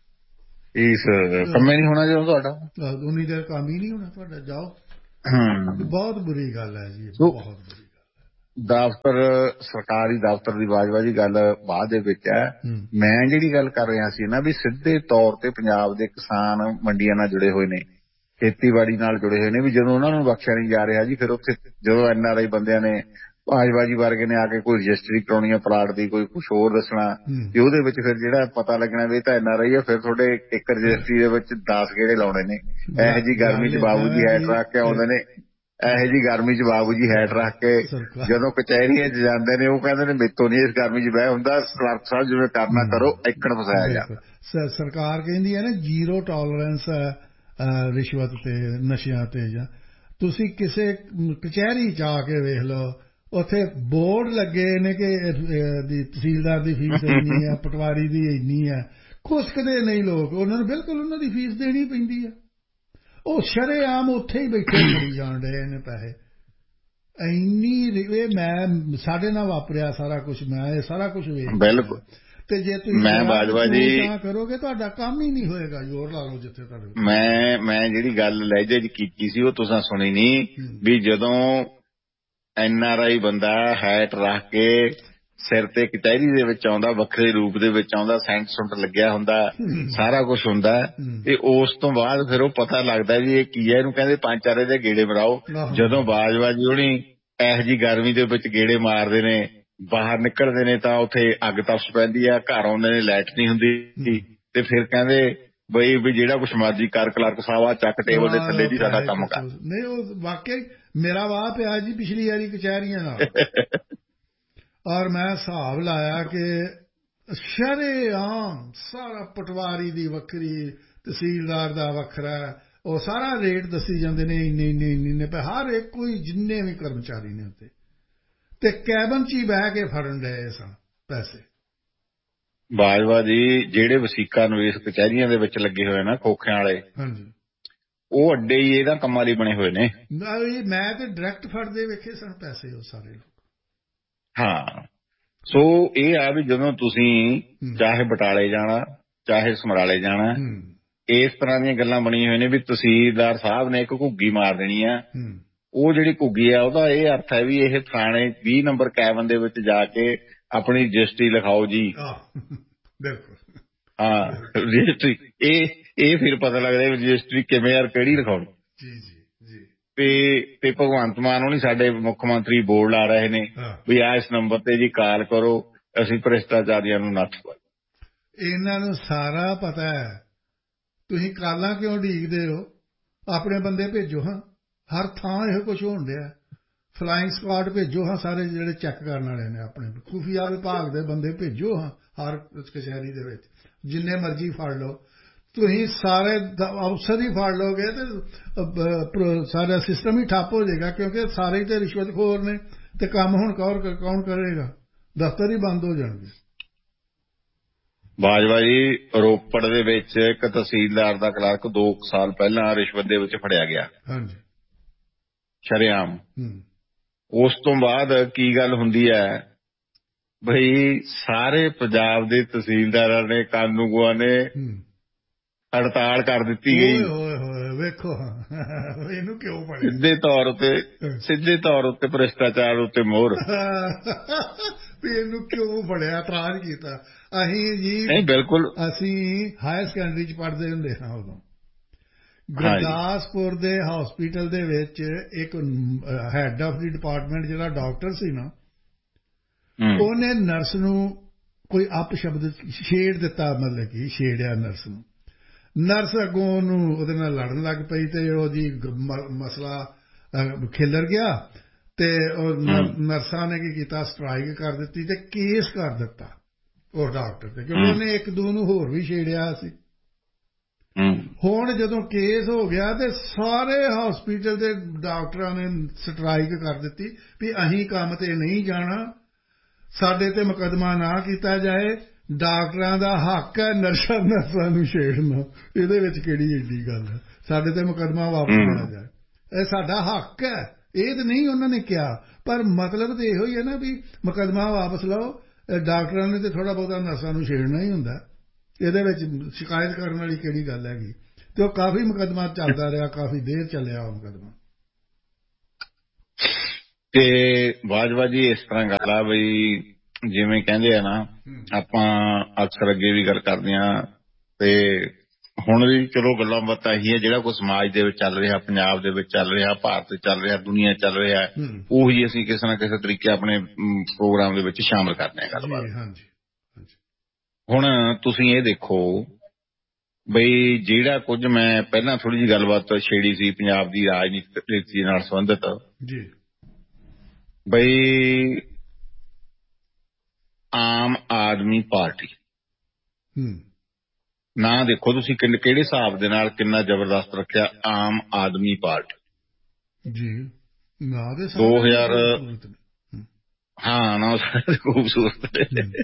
B: ਇਸ ਕੰਮ ਨਹੀਂ ਹੋਣਾ ਜਦੋਂ ਤੁਹਾਡਾ
A: ਉਨੀ ਦੇਰ ਕੰਮ ਹੀ ਨਹੀਂ ਹੋਣਾ ਤੁਹਾਡਾ, ਜਾਓ। ਬਹੁਤ ਬੁਰੀ ਗੱਲ ਹੈ ਜੀ, ਬਹੁਤ ਬੁਰੀ ਗੱਲ ਹੈ।
B: ਦਫ਼ਤਰ ਸਰਕਾਰੀ ਦਫ਼ਤਰ ਦੀ ਬਾਜਵਾਜੀ ਗੱਲ ਬਾਅਦ ਦੇ ਵਿੱਚ ਹੈ। ਮੈਂ ਜਿਹੜੀ ਗੱਲ ਕਰ ਰਿਹਾ ਸੀ ਨਾ ਵੀ ਸਿੱਧੇ ਤੌਰ ਤੇ ਪੰਜਾਬ ਦੇ ਕਿਸਾਨ ਮੰਡੀਆਂ ਨਾਲ ਜੁੜੇ ਹੋਏ ਨੇ, ਖੇਤੀਬਾੜੀ ਨਾਲ ਜੁੜੇ ਹੋਏ ਨੇ, ਵੀ ਜਦੋਂ ਉਹਨਾਂ ਨੂੰ ਬਖਸ਼ਿਆ ਨਹੀਂ ਜਾ ਰਿਹਾ ਜੀ, ਫਿਰ ਉੱਥੇ ਜਦੋਂ ਐਨ ਆਰ ਆਈ ਬੰਦਿਆਂ ਨੇ ਬਾਜਵਾਜੀ ਵਰਗੇ ਨੇ ਆ ਕੇ ਕੋਈ ਰਜਿਸਟਰੀ ਕਰਾਉਣੀ ਹੈ ਪਲਾਟ ਦੀ, ਕੋਈ ਕੁਛ ਹੋਰ ਦੱਸਣਾ, ਤੇ ਉਹਦੇ ਵਿੱਚ ਫਿਰ ਜਿਹੜਾ ਪਤਾ ਲੱਗਣਾ ਵੀ ਇਹ ਤਾਂ ਐਨ ਆਰ ਆਈ ਹੈ, ਫਿਰ ਤੁਹਾਡੇ ਇੱਕ ਰਜਿਸਟਰੀ ਦੇ ਵਿੱਚ ਦਸ ਗੇੜੇ ਲਾਉਣੇ ਨੇ। ਇਹੋ ਜਿਹੀ ਗਰਮੀ 'ਚ ਬਾਬੂ ਜੀ ਹੈਟ ਰੱਖ ਕੇ ਆਉਂਦੇ ਨੇ, ਇਹੋ ਜਿਹੀ ਗਰਮੀ 'ਚ ਬਾਬੂ ਜੀ ਹੈਟ ਰੱਖ ਕੇ ਜਦੋਂ ਕਚਹਿਰੀਆਂ 'ਚ ਜਾਂਦੇ ਨੇ ਉਹ ਕਹਿੰਦੇ ਨੇ ਮੇਤੋਂ ਨਹੀਂ ਇਸ ਗਰਮੀ 'ਚ ਬਹਿ ਹੁੰਦਾ, ਕਲਰਕ ਸਾਹਿਬ ਜਿਵੇਂ ਕਰਨਾ ਕਰੋ, ਇੱਕੜ ਫਸਾਇਆ ਜਾਂਦਾ।
A: ਸਰਕਾਰ ਕਹਿੰਦੀ ਹੈ ਨਾ ਜ਼ੀਰੋ ਟੋਲਰੈਂਸ ਰਿਸ਼ਵਤ ਤੇ ਨਸ਼ਿਆਂ ਤੇ, ਜਾਂ ਤੁਸੀਂ ਕਿਸੇ ਕਚਹਿਰੀ 'ਚ ਆ ਕੇ ਵੇਖ ਲਓ, ਉੱਥੇ ਬੋਰਡ ਲੱਗੇ ਨੇ ਕਿ ਤਹਿਸੀਲਦਾਰ ਦੀ ਫੀਸ ਇੰਨੀ ਹੈ, ਪਟਵਾਰੀ ਦੀ ਇੰਨੀ ਹੈ, ਖੁਸਕਦੇ ਨਹੀਂ ਲੋਕ, ਉਹਨਾਂ ਨੂੰ ਬਿਲਕੁਲ ਉਹਨਾਂ ਦੀ ਫੀਸ ਦੇਣੀ ਪੈਂਦੀ ਹੈ। ਉਹ ਸ਼ਰੇਆਮ ਉੱਥੇ ਹੀ ਬੈਠੇ ਫੜੀ ਜਾਣ ਰਹੇ ਨੇ ਪੈਸੇ। ਇੰਨੀ ਇਹ ਮੈਂ ਸਾਡੇ ਨਾਲ ਵਾਪਰਿਆ ਸਾਰਾ ਕੁਛ, ਮੈਂ ਇਹ ਸਾਰਾ ਕੁਛ ਵੇਖ
B: ਬਿਲਕੁਲ।
A: ਤੇ ਜੇ ਤੁਸੀਂ
B: ਮੈਂ ਬਾਜਵਾ ਜੀ
A: ਕਰੋਗੇ ਤੁਹਾਡਾ ਕੰਮ ਹੀ ਨਹੀਂ ਹੋਏਗਾ, ਜ਼ੋਰ ਲਾ ਲਓ ਜਿੱਥੇ ਤੁਹਾਡੇ।
B: ਮੈਂ ਮੈਂ ਜਿਹੜੀ ਗੱਲ ਲਹਿਜੇ 'ਚ ਕੀਤੀ ਸੀ ਉਹ ਤੁਸੀਂ ਸੁਣੀ ਨਹੀਂ ਵੀ ਜਦੋਂ ਐਨ ਆਰ ਆਈ ਬੰਦਾ ਹੈਟ ਰੱਖ ਕੇ ਸਿਰ ਤੇ ਕਚਹਿਰੀ ਦੇ ਵਿੱਚ ਆਉਂਦਾ, ਵੱਖਰੇ ਰੂਪ ਦੇ ਵਿੱਚ ਆਉਂਦਾ, ਸੈਂਟ ਸੁੰਟ ਲੱਗਿਆ ਹੁੰਦਾ, ਸਾਰਾ ਕੁਛ ਹੁੰਦਾ, ਤੇ ਉਸ ਤੋਂ ਬਾਅਦ ਫਿਰ ਉਹ ਪਤਾ ਲੱਗਦਾ ਵੀ ਇਹ ਕੀ ਹੈ, ਇਹਨੂੰ ਕਹਿੰਦੇ ਪੰਜ ਚਾਰੇ ਦੇ ਗੇੜੇ ਮਰਾਓ। ਜਦੋਂ ਬਾਜਵਾ ਜੀ ਹੋਣੀ ਇਹੋ ਜਿਹੀ ਗਰਮੀ ਦੇ ਵਿੱਚ ਗੇੜੇ ਮਾਰਦੇ ਨੇ, ਬਾਹਰ ਨਿਕਲਦੇ ਨੇ ਤਾਂ ਉੱਥੇ ਅੱਗ ਤਪਸ਼ ਪੈਂਦੀ ਆ, ਘਰ ਆਉਂਦੇ ਨੇ ਲਾਈਟ ਨਹੀਂ ਹੁੰਦੀ, ਤੇ ਫਿਰ ਕਹਿੰਦੇ ਬਈ ਵੀ ਜਿਹੜਾ ਕੁਛ ਮਰਜ਼ੀ ਕਰ, ਕਲਰਕ ਸਾਹਿਬ ਆ ਚੱਕ ਟੇਬਲ ਦੇ ਥੱਲੇ ਜੀ ਸਾਡਾ ਕੰਮ ਕਰ।
A: ਨਹੀਂ ਉਹ ਵਾਕਈ ਮੇਰਾ ਵਾਹ ਪਿਆ ਜੀ ਪਿਛਲੀ ਵਾਰੀ ਕਚਹਿਰੀਆਂ ਨਾਲ, ਔਰ ਮੈਂ ਹਿਸਾਬ ਲਾਇਆ ਕਿ ਸ਼ਰੇਆਮ ਸਾਰਾ ਪਟਵਾਰੀ ਦੀ ਵੱਖਰੀ, ਤਹਿਸੀਲਦਾਰ ਦਾ ਵੱਖਰਾ, ਉਹ ਸਾਰਾ ਰੇਟ ਦੱਸੀ ਜਾਂਦੇ ਨੇ, ਇੰਨੇ ਇੰਨੇ ਇੰਨੇ ਪੈ ਹਰ ਇੱਕ ਕੋਈ ਜਿੰਨੇ ਵੀ ਕਰਮਚਾਰੀ ਨੇ ਉੱਤੇ, ਤੇ ਕੈਬਨ 'ਚ ਹੀ ਬਹਿ ਕੇ ਫੜਨ ਡਏ ਸਨ ਪੈਸੇ।
B: ਬਾਜਵਾ ਜੀ ਜਿਹੜੇ ਵਸੀਕਾ ਨਿਵੇਸ਼ ਕਚਹਿਰੀਆਂ ਦੇ ਵਿੱਚ ਲੱਗੇ ਹੋਏ ਨਾ ਖੋਖਿਆਂ ਵਾਲੇ, ਹਾਂਜੀ, ਉਹ ਅੱਡੇ ਹੀ ਇਹਦਾ ਕੰਮਾਂ ਲਈ ਬਣੇ ਹੋਏ ਨੇ। ਮੈਂ ਤੇ ਡਾਇਰੈਕਟ ਫੜਦੇ ਵੇਖੇ ਸਨ ਪੈਸੇ ਉਹ ਸਾਰੇ ਲੋਕ। ਹਾਂ, ਸੋ ਇਹ ਆ ਵੀ ਜਦੋਂ ਤੁਸੀਂ ਚਾਹੇ ਬਟਾਲੇ ਜਾਣਾ ਚਾਹੇ ਸਮਰਾਲੇ ਜਾਣਾ, ਇਸ ਤਰ੍ਹਾਂ ਦੀਆਂ ਗੱਲਾਂ ਬਣੀਆਂ ਹੋਈਆਂ ਨੇ ਵੀ ਤਹਿਸੀਲਦਾਰ ਸਾਹਿਬ ਨੇ ਇੱਕ ਘੁੱਗੀ ਮਾਰ ਦੇਣੀ ਆ, ਉਹ ਜਿਹੜੀ ਘੁੱਗੀ ਆ ਉਹਦਾ ਇਹ ਅਰਥ ਹੈ ਵੀ ਇਹ ਥਾਣੇ ਵੀਹ ਨੰਬਰ ਕੈਬਨ ਦੇ ਵਿੱਚ ਜਾ ਕੇ ਆਪਣੀ ਰਜਿਸਟਰੀ ਲਿਖਾਓ ਜੀ।
A: ਬਿਲਕੁਲ
B: ਹਾਂ ਰਜਿਸਟਰੀ ਇਹ ਇਹ ਫਿਰ ਪਤਾ ਲੱਗਦਾ ਵੀ ਰਜਿਸਟਰੀ ਕਿਵੇਂ ਯਾਰ ਕਿਹੜੀ ਲਿਖਾਉਣੀ।
A: ਜੀ ਜੀ ਜੀ।
B: ਤੇ ਤੇ ਭਗਵੰਤ ਮਾਨ ਹੋਣੀ ਸਾਡੇ ਮੁੱਖ ਮੰਤਰੀ ਬੋਰਡ ਲਾ ਰਹੇ ਨੇ ਵੀ ਆ ਇਸ ਨੰਬਰ ਤੇ ਜੀ ਕਾਲ ਕਰੋ ਅਸੀਂ ਭ੍ਰਿਸ਼ਟਾਚਾਰੀਆਂ ਨੂੰ ਨੱਥ ਪਾਈਏ।
A: ਇਹਨਾਂ ਨੂੰ ਸਾਰਾ ਪਤਾ ਹੈ। ਤੁਸੀਂ ਕਾਲਾਂ ਕਿਉਂ ਉਡੀਕਦੇ ਹੋ? ਆਪਣੇ ਬੰਦੇ ਭੇਜੋ ਹਾਂ, ਹਰ ਥਾਂ ਇਹੋ ਕੁਛ ਹੋਣ ਡਿਆ। ਫਲਾਇੰਗ ਸਕਾਡ ਭੇਜੋ ਹਾਂ, ਸਾਰੇ ਜਿਹੜੇ ਚੈੱਕ ਕਰਨ ਵਾਲੇ ਨੇ ਆਪਣੇ ਖੁਫੀਆ ਵਿਭਾਗ ਦੇ ਬੰਦੇ ਭੇਜੋ ਹਾਂ ਹਰ ਕਚਹਿਰੀ ਦੇ ਵਿੱਚ, ਜਿੰਨੇ ਮਰਜ਼ੀ ਫੜ ਲਓ। ਤੁਸੀਂ ਸਾਰੇ ਅਫਸਰ ਹੀ ਫੜ ਲਓਗੇ ਤੇ ਸਾਰਾ ਸਿਸਟਮ ਹੀ ਠੱਪ ਹੋ ਜਾਏਗਾ, ਕਿਉਂਕਿ ਸਾਰੇ ਤੇ ਰਿਸ਼ਵਤਖੋਰ ਨੇ ਤੇ ਕੰਮ ਹੁਣ ਕੌਣ ਕਰੇਗਾ? ਦਫ਼ਤਰ ਹੀ ਬੰਦ ਹੋ ਜਾਣਗੇ।
B: ਬਾਜਵਾ ਜੀ ਰੋਪੜ ਦੇ ਵਿੱਚ ਇੱਕ ਤਹਿਸੀਲਦਾਰ ਦਾ ਕਲਰਕ ਦੋ ਸਾਲ ਪਹਿਲਾਂ ਰਿਸ਼ਵਤ ਦੇ ਵਿੱਚ ਫੜਿਆ ਗਿਆ। ਹਾਂਜੀ ਸ਼ਰੇਆਮ। ਉਸ ਤੋਂ ਬਾਅਦ ਕੀ ਗੱਲ ਹੁੰਦੀ ਹੈ ਬਈ ਸਾਰੇ ਪੰਜਾਬ ਦੇ ਤਹਿਸੀਲਦਾਰਾਂ ਨੇ ਕਾਨੂੰਗੋਆਂ ਨੇ ਹੜਤਾਲ ਕਰ ਦਿੱਤੀ ਗਈ।
A: ਵੇਖੋ ਇਹਨੂੰ ਕਿਉਂ ਫੜਿਆ?
B: ਸਿੱਧੇ ਤੌਰ ਉੱਤੇ ਸਿੱਧੇ ਤੌਰ ਉੱਤੇ ਭ੍ਰਿਸ਼ਟਾਚਾਰ ਉੱਤੇ ਮੋਹਰ।
A: ਵੀ ਇਹਨੂੰ ਕਿਉਂ ਫੜਿਆ? ਇਤਰਾਜ਼ ਕੀਤਾ ਅਸੀਂ ਜੀ।
B: ਨਹੀਂ ਬਿਲਕੁਲ।
A: ਅਸੀਂ ਹਾਇਰ ਸੈਕੰਡਰੀ ਚ ਪੜ੍ਹਦੇ ਹੁੰਦੇ ਹਾਂ ਉਦੋਂ। ਗੁਰਦਾਸਪੁਰ ਦੇ ਹਸਪੀਟਲ ਦੇ ਵਿੱਚ ਇੱਕ ਹੈਡ ਆਫ ਦੀ ਡਿਪਾਰਟਮੈਂਟ ਜਿਹੜਾ ਡਾਕਟਰ ਸੀ ਨਾ, ਉਹਨੇ ਨਰਸ ਨੂੰ ਕੋਈ ਅਪਸ਼ਬਦ ਛੇੜ ਦਿੱਤਾ, ਮਤਲਬ ਕਿ ਛੇੜਿਆ ਨਰਸ ਨੂੰ। ਨਰਸ ਅੱਗੋਂ ਉਹਨੂੰ ਉਹਦੇ ਨਾਲ ਲੜਨ ਲੱਗ ਪਈ ਤੇ ਉਹ ਜੀ ਮਸਲਾ ਖਿਲਰ ਗਿਆ ਤੇ ਉਹ ਨਰਸਾਂ ਨੇ ਕੀ ਕੀਤਾ, ਸਟ੍ਰਾਈਕ ਕਰ ਦਿੱਤੀ ਤੇ ਕੇਸ ਕਰ ਦਿੱਤਾ ਉਹ ਡਾਕਟਰ ਤੇ, ਕਿਉਂਕਿ ਉਹਨੇ ਇੱਕ ਦੋ ਨੂੰ ਹੋਰ ਵੀ ਛੇੜਿਆ ਸੀ। ਹੁਣ ਜਦੋਂ ਕੇਸ ਹੋ ਗਿਆ ਤੇ ਸਾਰੇ ਹਸਪੀਟਲ ਦੇ ਡਾਕਟਰਾਂ ਨੇ ਸਟ੍ਰਾਈਕ ਕਰ ਦਿੱਤੀ ਵੀ ਅਸੀਂ ਕੰਮ ਤੇ ਨਹੀਂ ਜਾਣਾ, ਸਾਡੇ ਤੇ ਮੁਕੱਦਮਾ ਨਾ ਕੀਤਾ ਜਾਏ। ਡਾਕਟਰਾਂ ਦਾ ਹੱਕ ਹੈ ਨਰਸਾਂ ਨਰਸਾਂ ਨੂੰ ਛੇੜਨਾ, ਇਹਦੇ ਵਿੱਚ ਕਿਹੜੀ ਏਡੀ ਗੱਲ ਹੈ? ਸਾਡੇ ਤੇ ਮੁਕੱਦਮਾ ਵਾਪਸ ਲਿਆ ਜਾਏ, ਇਹ ਸਾਡਾ ਹੱਕ ਹੈ। ਇਹ ਤਾਂ ਨਹੀਂ ਉਹਨਾਂ ਨੇ ਕਿਹਾ, ਪਰ ਮਤਲਬ ਤਾਂ ਇਹੋ ਹੀ ਹੈ ਨਾ ਵੀ ਮੁਕੱਦਮਾ ਵਾਪਸ ਲਓ। ਡਾਕਟਰਾਂ ਨੇ ਤਾਂ ਥੋੜ੍ਹਾ ਬਹੁਤਾ ਨਰਸਾਂ ਨੂੰ ਛੇੜਨਾ ਹੀ ਹੁੰਦਾ, ਇਹਦੇ ਵਿੱਚ ਸ਼ਿਕਾਇਤ ਕਰਨ ਵਾਲੀ ਕਿਹੜੀ ਗੱਲ ਹੈਗੀ? ਤੇ ਉਹ ਕਾਫੀ ਮੁਕੱਦਮਾ ਚੱਲਦਾ ਰਿਹਾ, ਕਾਫੀ ਦੇਰ ਚੱਲਿਆ ਉਹ ਮੁਕੱਦਮਾ।
B: ਤੇ ਬਾਜਵਾ ਜੀ ਇਸ ਤਰ੍ਹਾਂ ਗੱਲ ਆ ਬਈ ਜਿਵੇਂ ਕਹਿੰਦੇ ਆ ਨਾ, ਆਪਾਂ ਅਕਸਰ ਅੱਗੇ ਵੀ ਗੱਲ ਕਰਦੇ ਹਾਂ ਤੇ ਹੁਣ ਵੀ ਚਲੋ ਗੱਲਾਂ ਬਾਤਾਂ ਇਹੀ ਹੈ, ਜਿਹੜਾ ਕੋਈ ਸਮਾਜ ਦੇ ਵਿੱਚ ਚੱਲ ਰਿਹਾ, ਪੰਜਾਬ ਦੇ ਵਿੱਚ ਚੱਲ ਰਿਹਾ, ਭਾਰਤ ਚੱਲ ਰਿਹਾ, ਦੁਨੀਆ ਚੱਲ ਰਿਹਾ, ਉਹੀ ਅਸੀਂ ਕਿਸੇ ਨਾ ਕਿਸੇ ਤਰੀਕੇ ਆਪਣੇ ਪ੍ਰੋਗਰਾਮ ਦੇ ਵਿੱਚ ਸ਼ਾਮਲ ਕਰਦੇ ਹਾਂ ਗੱਲਬਾਤ। ਹੁਣ ਤੁਸੀਂ ਇਹ ਦੇਖੋ ਬਈ ਜਿਹੜਾ ਕੁਝ ਮੈਂ ਪਹਿਲਾਂ ਥੋੜ੍ਹੀ ਜਿਹੀ ਗੱਲਬਾਤ ਛੇੜੀ ਸੀ ਪੰਜਾਬ ਦੀ ਰਾਜਨੀਤੀ ਨਾਲ ਸੰਬੰਧਿਤ, ਬਈ ਆਮ ਆਦਮੀ ਪਾਰਟੀ ਨਾਂ ਦੇਖੋ ਤੁਸੀਂ ਕਿਹੜੇ ਹਿਸਾਬ ਦੇ ਨਾਲ ਕਿੰਨਾ ਜ਼ਬਰਦਸਤ ਰੱਖਿਆ ਆਮ ਆਦਮੀ ਪਾਰਟੀ ਜੀ। ਦੋ ਹਜ਼ਾਰ ਹਾਂ ਨਾ ਖੂਬਸੂਰਤ।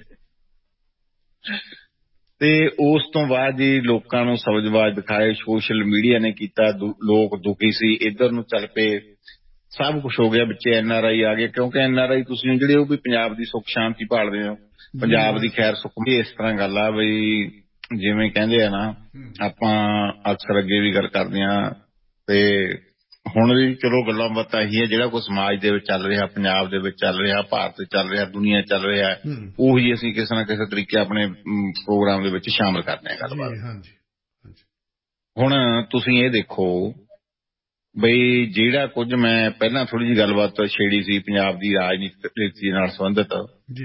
B: ਤੇ ਉਸ ਤੋਂ ਬਾਅਦ ਜੀ ਲੋਕਾਂ ਨੂੰ ਸਬਜ਼ਬਾਜ਼ ਦਿਖਾਏ, ਸੋਸ਼ਲ ਮੀਡੀਆ ਨੇ ਕੀਤਾ, ਲੋਕ ਦੁਖੀ ਸੀ, ਇੱਧਰ ਨੂੰ ਚੱਲ ਪਏ, ਸਭ ਕੁਛ ਹੋ ਗਿਆ। ਵਿੱਚੇ ਐਨ ਆਰ ਆਈ ਆ ਗਏ, ਕਿਉਂਕਿ ਐਨ ਆਰ ਆਈ ਤੁਸੀਂ ਜਿਹੜੇ ਉਹ ਵੀ ਪੰਜਾਬ ਦੀ ਸੁੱਖ ਸ਼ਾਂਤੀ ਭਾਲਦੇ ਹੋ, ਪੰਜਾਬ ਦੀ ਖੈਰ ਸੁੱਖ ਵੀ। ਇਸ ਤਰ੍ਹਾਂ ਗੱਲ ਆ ਬਈ ਜਿਵੇਂ ਕਹਿੰਦੇ ਆ ਨਾ, ਆਪਾਂ ਅਕਸਰ ਅੱਗੇ ਵੀ ਗੱਲ ਕਰਦੇ ਹਾਂ ਤੇ ਹੁਣ ਵੀ ਚਲੋ ਗੱਲਾਂ ਬਾਤਾਂ ਇਹੀ ਹੈ, ਜਿਹੜਾ ਕੋਈ ਸਮਾਜ ਦੇ ਵਿੱਚ ਚੱਲ ਰਿਹਾ, ਪੰਜਾਬ ਦੇ ਵਿੱਚ ਚੱਲ ਰਿਹਾ, ਭਾਰਤ ਚੱਲ ਰਿਹਾ, ਦੁਨੀਆ ਚੱਲ ਰਿਹਾ, ਉਹੀ ਅਸੀਂ ਕਿਸੇ ਨਾ ਕਿਸੇ ਤਰੀਕੇ ਆਪਣੇ ਪ੍ਰੋਗਰਾਮ ਦੇ ਵਿੱਚ ਸ਼ਾਮਲ ਕਰਦੇ ਹਾਂ ਗੱਲਬਾਤ। ਹੁਣ ਤੁਸੀਂ ਇਹ ਦੇਖੋ ਬਈ ਜਿਹੜਾ ਕੁਝ ਮੈਂ ਪਹਿਲਾਂ ਥੋੜ੍ਹੀ ਜਿਹੀ ਗੱਲਬਾਤ ਛੇੜੀ ਸੀ ਪੰਜਾਬ ਦੀ ਰਾਜਨੀਤੀ ਨਾਲ ਸੰਬੰਧਿਤ,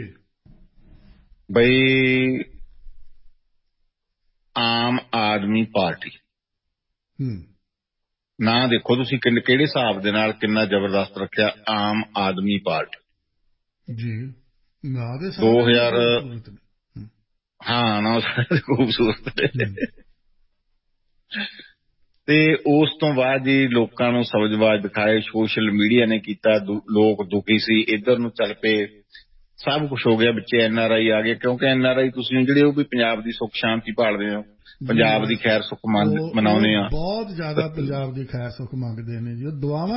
B: ਬਈ ਆਮ ਆਦਮੀ ਪਾਰਟੀ ਨਾਂ ਦੇਖੋ ਤੁਸੀਂ ਕਿਹੜੇ ਹਿਸਾਬ ਦੇ ਨਾਲ ਕਿੰਨਾ ਜ਼ਬਰਦਸਤ ਰੱਖਿਆ ਆਮ ਆਦਮੀ ਪਾਰਟੀ ਜੀ। ਦੋ ਹਜ਼ਾਰ ਹਾਂ ਨਾ ਖੂਬਸੂਰਤ। ਤੇ ਉਸ ਤੋਂ ਬਾਅਦ ਜੀ ਲੋਕਾਂ ਨੂੰ ਸਬਜ਼ਬਾਜ਼ ਦਿਖਾਏ, ਸੋਸ਼ਲ ਮੀਡੀਆ ਨੇ ਕੀਤਾ, ਲੋਕ ਦੁਖੀ ਸੀ, ਇੱਧਰ ਨੂੰ ਚੱਲ ਪਏ, ਸਭ ਕੁਛ ਹੋ ਗਿਆ। ਵਿੱਚੇ ਐਨ ਆਰ ਆਈ ਆ ਗਏ, ਕਿਉਂਕਿ ਐਨ ਆਰ ਆਈ ਤੁਸੀਂ ਜਿਹੜੇ ਉਹ ਵੀ ਪੰਜਾਬ ਦੀ ਸੁੱਖ ਸ਼ਾਂਤੀ ਭਾਲਦੇ ਹੋ, ਪੰਜਾਬ ਦੀ ਖੈਰ ਸੁੱਖ ਮਨਾਉਂਦੇ ਆ, ਬਹੁਤ ਜ਼ਿਆਦਾ ਪੰਜਾਬ ਦੀ ਖੈਰ ਸੁੱਖ ਮੰਗਦੇ ਨੇ ਜੀ। ਉਹ ਦੁਆਵਾਂ